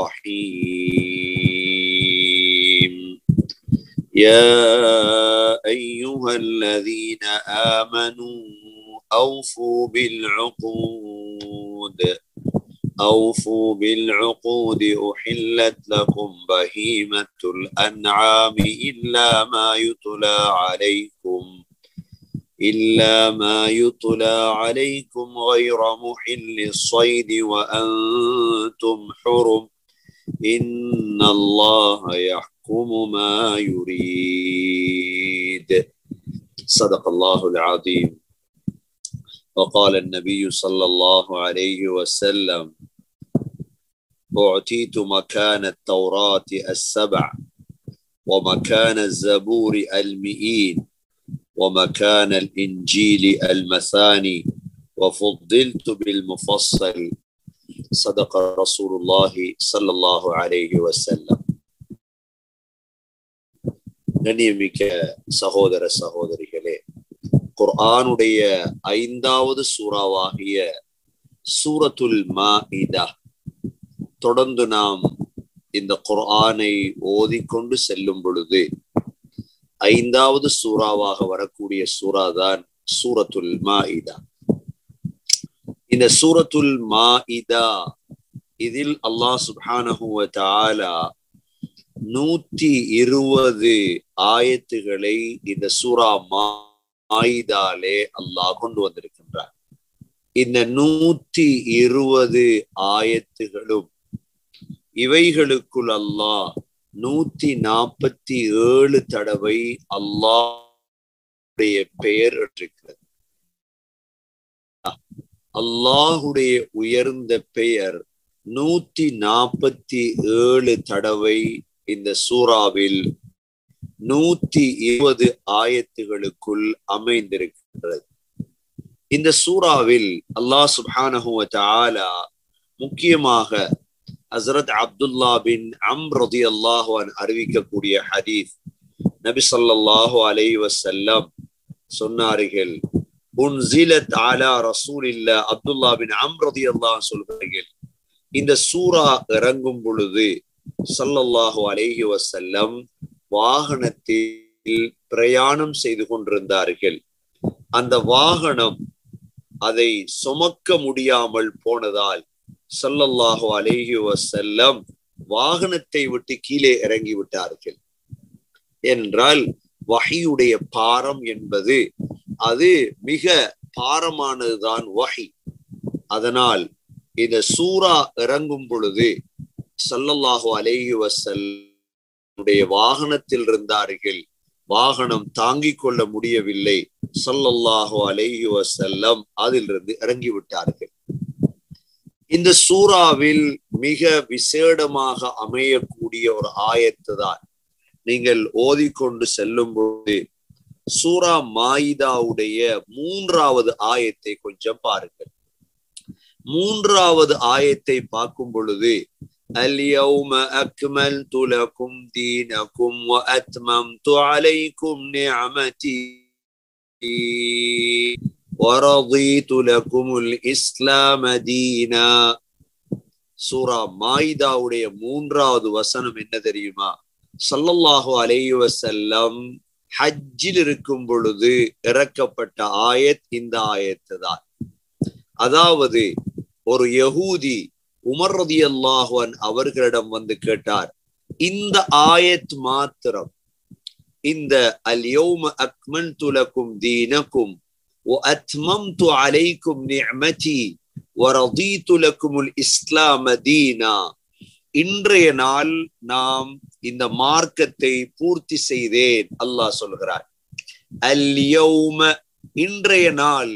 S6: الرحيم يا أيها الذين آمنوا أوفوا بالعقود أوفوا بالعقود أحلت لكم بهيمة الأنعام إلا ما يتلى عليكم إلا ما يتلى عليكم غير محل الصيد وأنتم حرم إن الله يحكم ما يريد صدق الله العظيم. وقال النبي صلى الله عليه وسلم أعطيت مكان التوراة السبع ومكان الزبور المئين ومكان الإنجيل المثاني وفضلت بالمفصل صدق رسول الله صلى الله عليه وسلم. கண்ணியமிக்க சகோதர சகோதரிகளே, குர்ஆனுடைய ஐந்தாவது சூறாவாகிய சூரத்துல் மாஇதா தொடர்ந்து நாம் இந்த குர்ஆனை ஓதிக்கொண்டு செல்லும் பொழுது ஐந்தாவது சூறாவாக வரக்கூடிய சூறாதான் சூரத்துல் மாஇதா. இந்த சூரத்துல் மாஇதா இதில் அல்லாஹ் சுப்ஹானஹு வ தஆலா நூற்றி இருபது ஆயத்துகளை இந்த சூரா மாயிதாலே அல்லாஹ் கொண்டு வந்திருக்கின்றார். இந்த நூற்றி இருபது ஆயத்துகளும் இவைகளுக்குள் அல்லாஹ் நூத்தி நாற்பத்தி ஏழு தடவை அல்லாஹுடைய பெயர் இருக்கிறது. அல்லாஹுடைய உயர்ந்த பெயர் நூத்தி நாற்பத்தி ஏழு தடவை இந்த சூறாவில் நூத்தி இருபது ஆயத்துகளுக்குள் அமைந்திருக்கின்றது. இந்த சூறாவில் அல்லாஹ் சுப்ஹானஹு வ தஆலா முக்கியமாக ஹஸ்ரத் அப்துல்லா பின் அம்ர் ரலியல்லாஹு அன்ஹு அறிவிக்கக்கூடிய ஹதீஸ், நபி ஸல்லல்லாஹு அலைஹி வஸல்லம் சொன்னார்கள், உன்சிலத் அலா ரசூலில்லாஹ், அப்துல்லா பின் அம்ர் ரலியல்லாஹு அன்ஹு சொல்கிறார்கள், இந்த சூரா இறங்கும் பொழுது ஸல்லல்லாஹு அலைஹி வஸல்லம் வாகனத்தில் பிரயாணம் செய்து கொண்டிருந்தார்கள். அந்த வாகனம் அதை சுமக்க முடியாமல் போனதால் ஸல்லல்லாஹு அலைஹி வஸல்லம் வாகனத்தை விட்டு கீழே இறங்கி விட்டார்கள். என்றால் வஹியுடைய பாரம் என்பது அது மிக பாரமானதுதான் வஹி. அதனால் இந்த சூரா இறங்கும் பொழுது ஸல்லல்லாஹு அலைஹி வஸல்லம் வாகனத்தில் இருந்தார்கள். வாகனம் தாங்கிக் கொள்ள முடியவில்லை. ஸல்லல்லாஹு அலைஹி வஸல்லம் அதிலிருந்து இறங்கி விட்டார்கள். இந்த சூறாவில் மிக விசேடமாக அமையக்கூடிய ஒரு ஆயத்து தான் நீங்கள் ஓதிக்கொண்டு செல்லும் போது சூரா மாயிதாவுடைய மூன்றாவது ஆயத்தை கொஞ்சம் பாருங்கள். மூன்றாவது ஆயத்தை பார்க்கும் பொழுது اليوم أكملت لكم دينكم وأتممت عليكم نعمتي ورضيت لكم الإسلام دينا. சூரா மாயிதாவுடைய மூன்றாவது வசனம் என்ன தெரியுமா? ஸல்லல்லாஹு அலைஹி வஸல்லம் ஹஜ்ஜில் இருக்கும் பொழுது இறக்கப்பட்ட ஆயத் இந்த ஆயத்து தான். அதாவது ஒரு யஹூதி உமர் ரலியல்லாஹு அன்ஹு அவர்களிடம் வந்து கேட்டார், இந்த ஆயத் மாத்திரம், இந்த அல் யௌம அக்மல்து லக்கும் தீனக்கும் வ அத்மம்து அலைக்கும் நிஅமதி வ ரதீது லக்குமுல் இஸ்லாம தீனா, இன்றைய நாள் நாம் இந்த மார்க்கத்தை பூர்த்தி செய்தேன் அல்லாஹ் சொல்கிறார். அல் யௌம இன்றைய நாள்,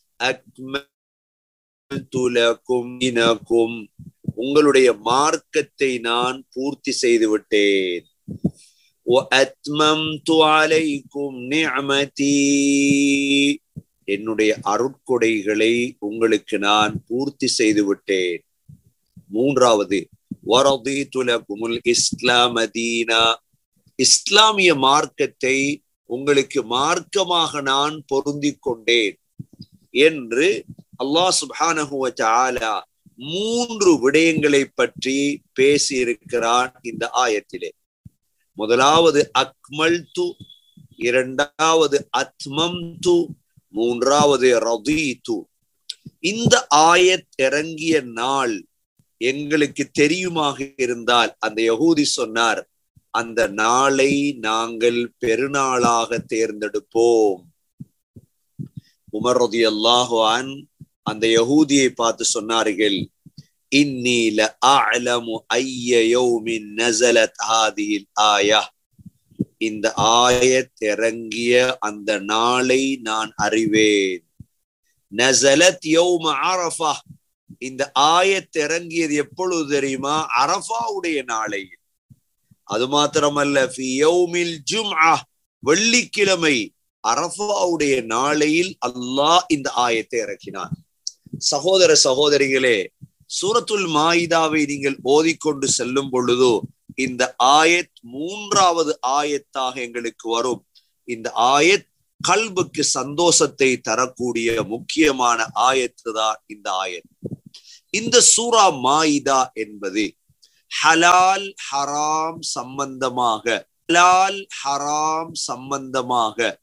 S6: அக்மல்து லக்கும் தீனக்கும் உங்களுடைய மார்க்கத்தை நான் பூர்த்தி செய்து விட்டேன். وَأَتْمَمْتُ عَلَيْكُمْ نِعْمَتِي என்னுடைய அருட்கொடைகளை உங்களுக்கு நான் பூர்த்தி செய்து விட்டேன். மூன்றாவது وَرَضِيتُ لَكُمُ الْإِسْلَامَ دِينًا இஸ்லாமிய மார்க்கத்தை உங்களுக்கு மார்க்கமாக நான் பொருந்திக் கொண்டேன் என்று அல்லாஹ் சுப்ஹானஹு வ தஆலா மூன்று விடயங்களை பற்றி பேசி இருக்கிறான் இந்த ஆயத்திலே. முதலாவது அக்மல்து, இரண்டாவது அத்மம்து, மூன்றாவது ரதீது. இந்த ஆயத் இறங்கிய நாள் எங்களுக்கு தெரியுமாக இருந்தால் அந்த யஹூதி சொன்னார், அந்த நாளை நாங்கள் பெருநாளாக தேர்ந்தெடுப்போம். உமர் ரலியல்லாஹு அன்ஹு அந்த யஹூதியை பார்த்து சொன்னார்கள், இன்னி லஅலமு ஐய யௌமின் நஸலத் ஹாதிஹில் ஆயா, இந்த ஆயத் இறங்கிய அந்த நாளை நான் அறிவேன். நஸலத் யௌம அரஃபா, இந்த ஆயத் இறங்கியது எப்பொழுது தெரியுமா? அரஃபாவுடைய நாளை. அது மாத்திரமல்ல, ஃபி யௌமில் ஜும்ஆ, வெள்ளிக்கிழமை அரஃபாவுடைய நாளையில் அல்லாஹ் இந்த ஆயத்தை இறக்கினான். சகோதர சகோதரிகளே, சூரத்துல் மாயிதாவை நீங்கள் ஓதிக்கொண்டு செல்லும் பொழுது இந்த ஆயத் மூன்றாவது ஆயத்தாக எங்களுக்கு வரும். இந்த ஆயத் கல்புக்கு சந்தோஷத்தை தரக்கூடிய முக்கியமான ஆயத்து தான் இந்த ஆயத். இந்த சூரா மாயிதா என்பது ஹலால் ஹராம் சம்பந்தமாக ஹலால் ஹராம் சம்பந்தமாக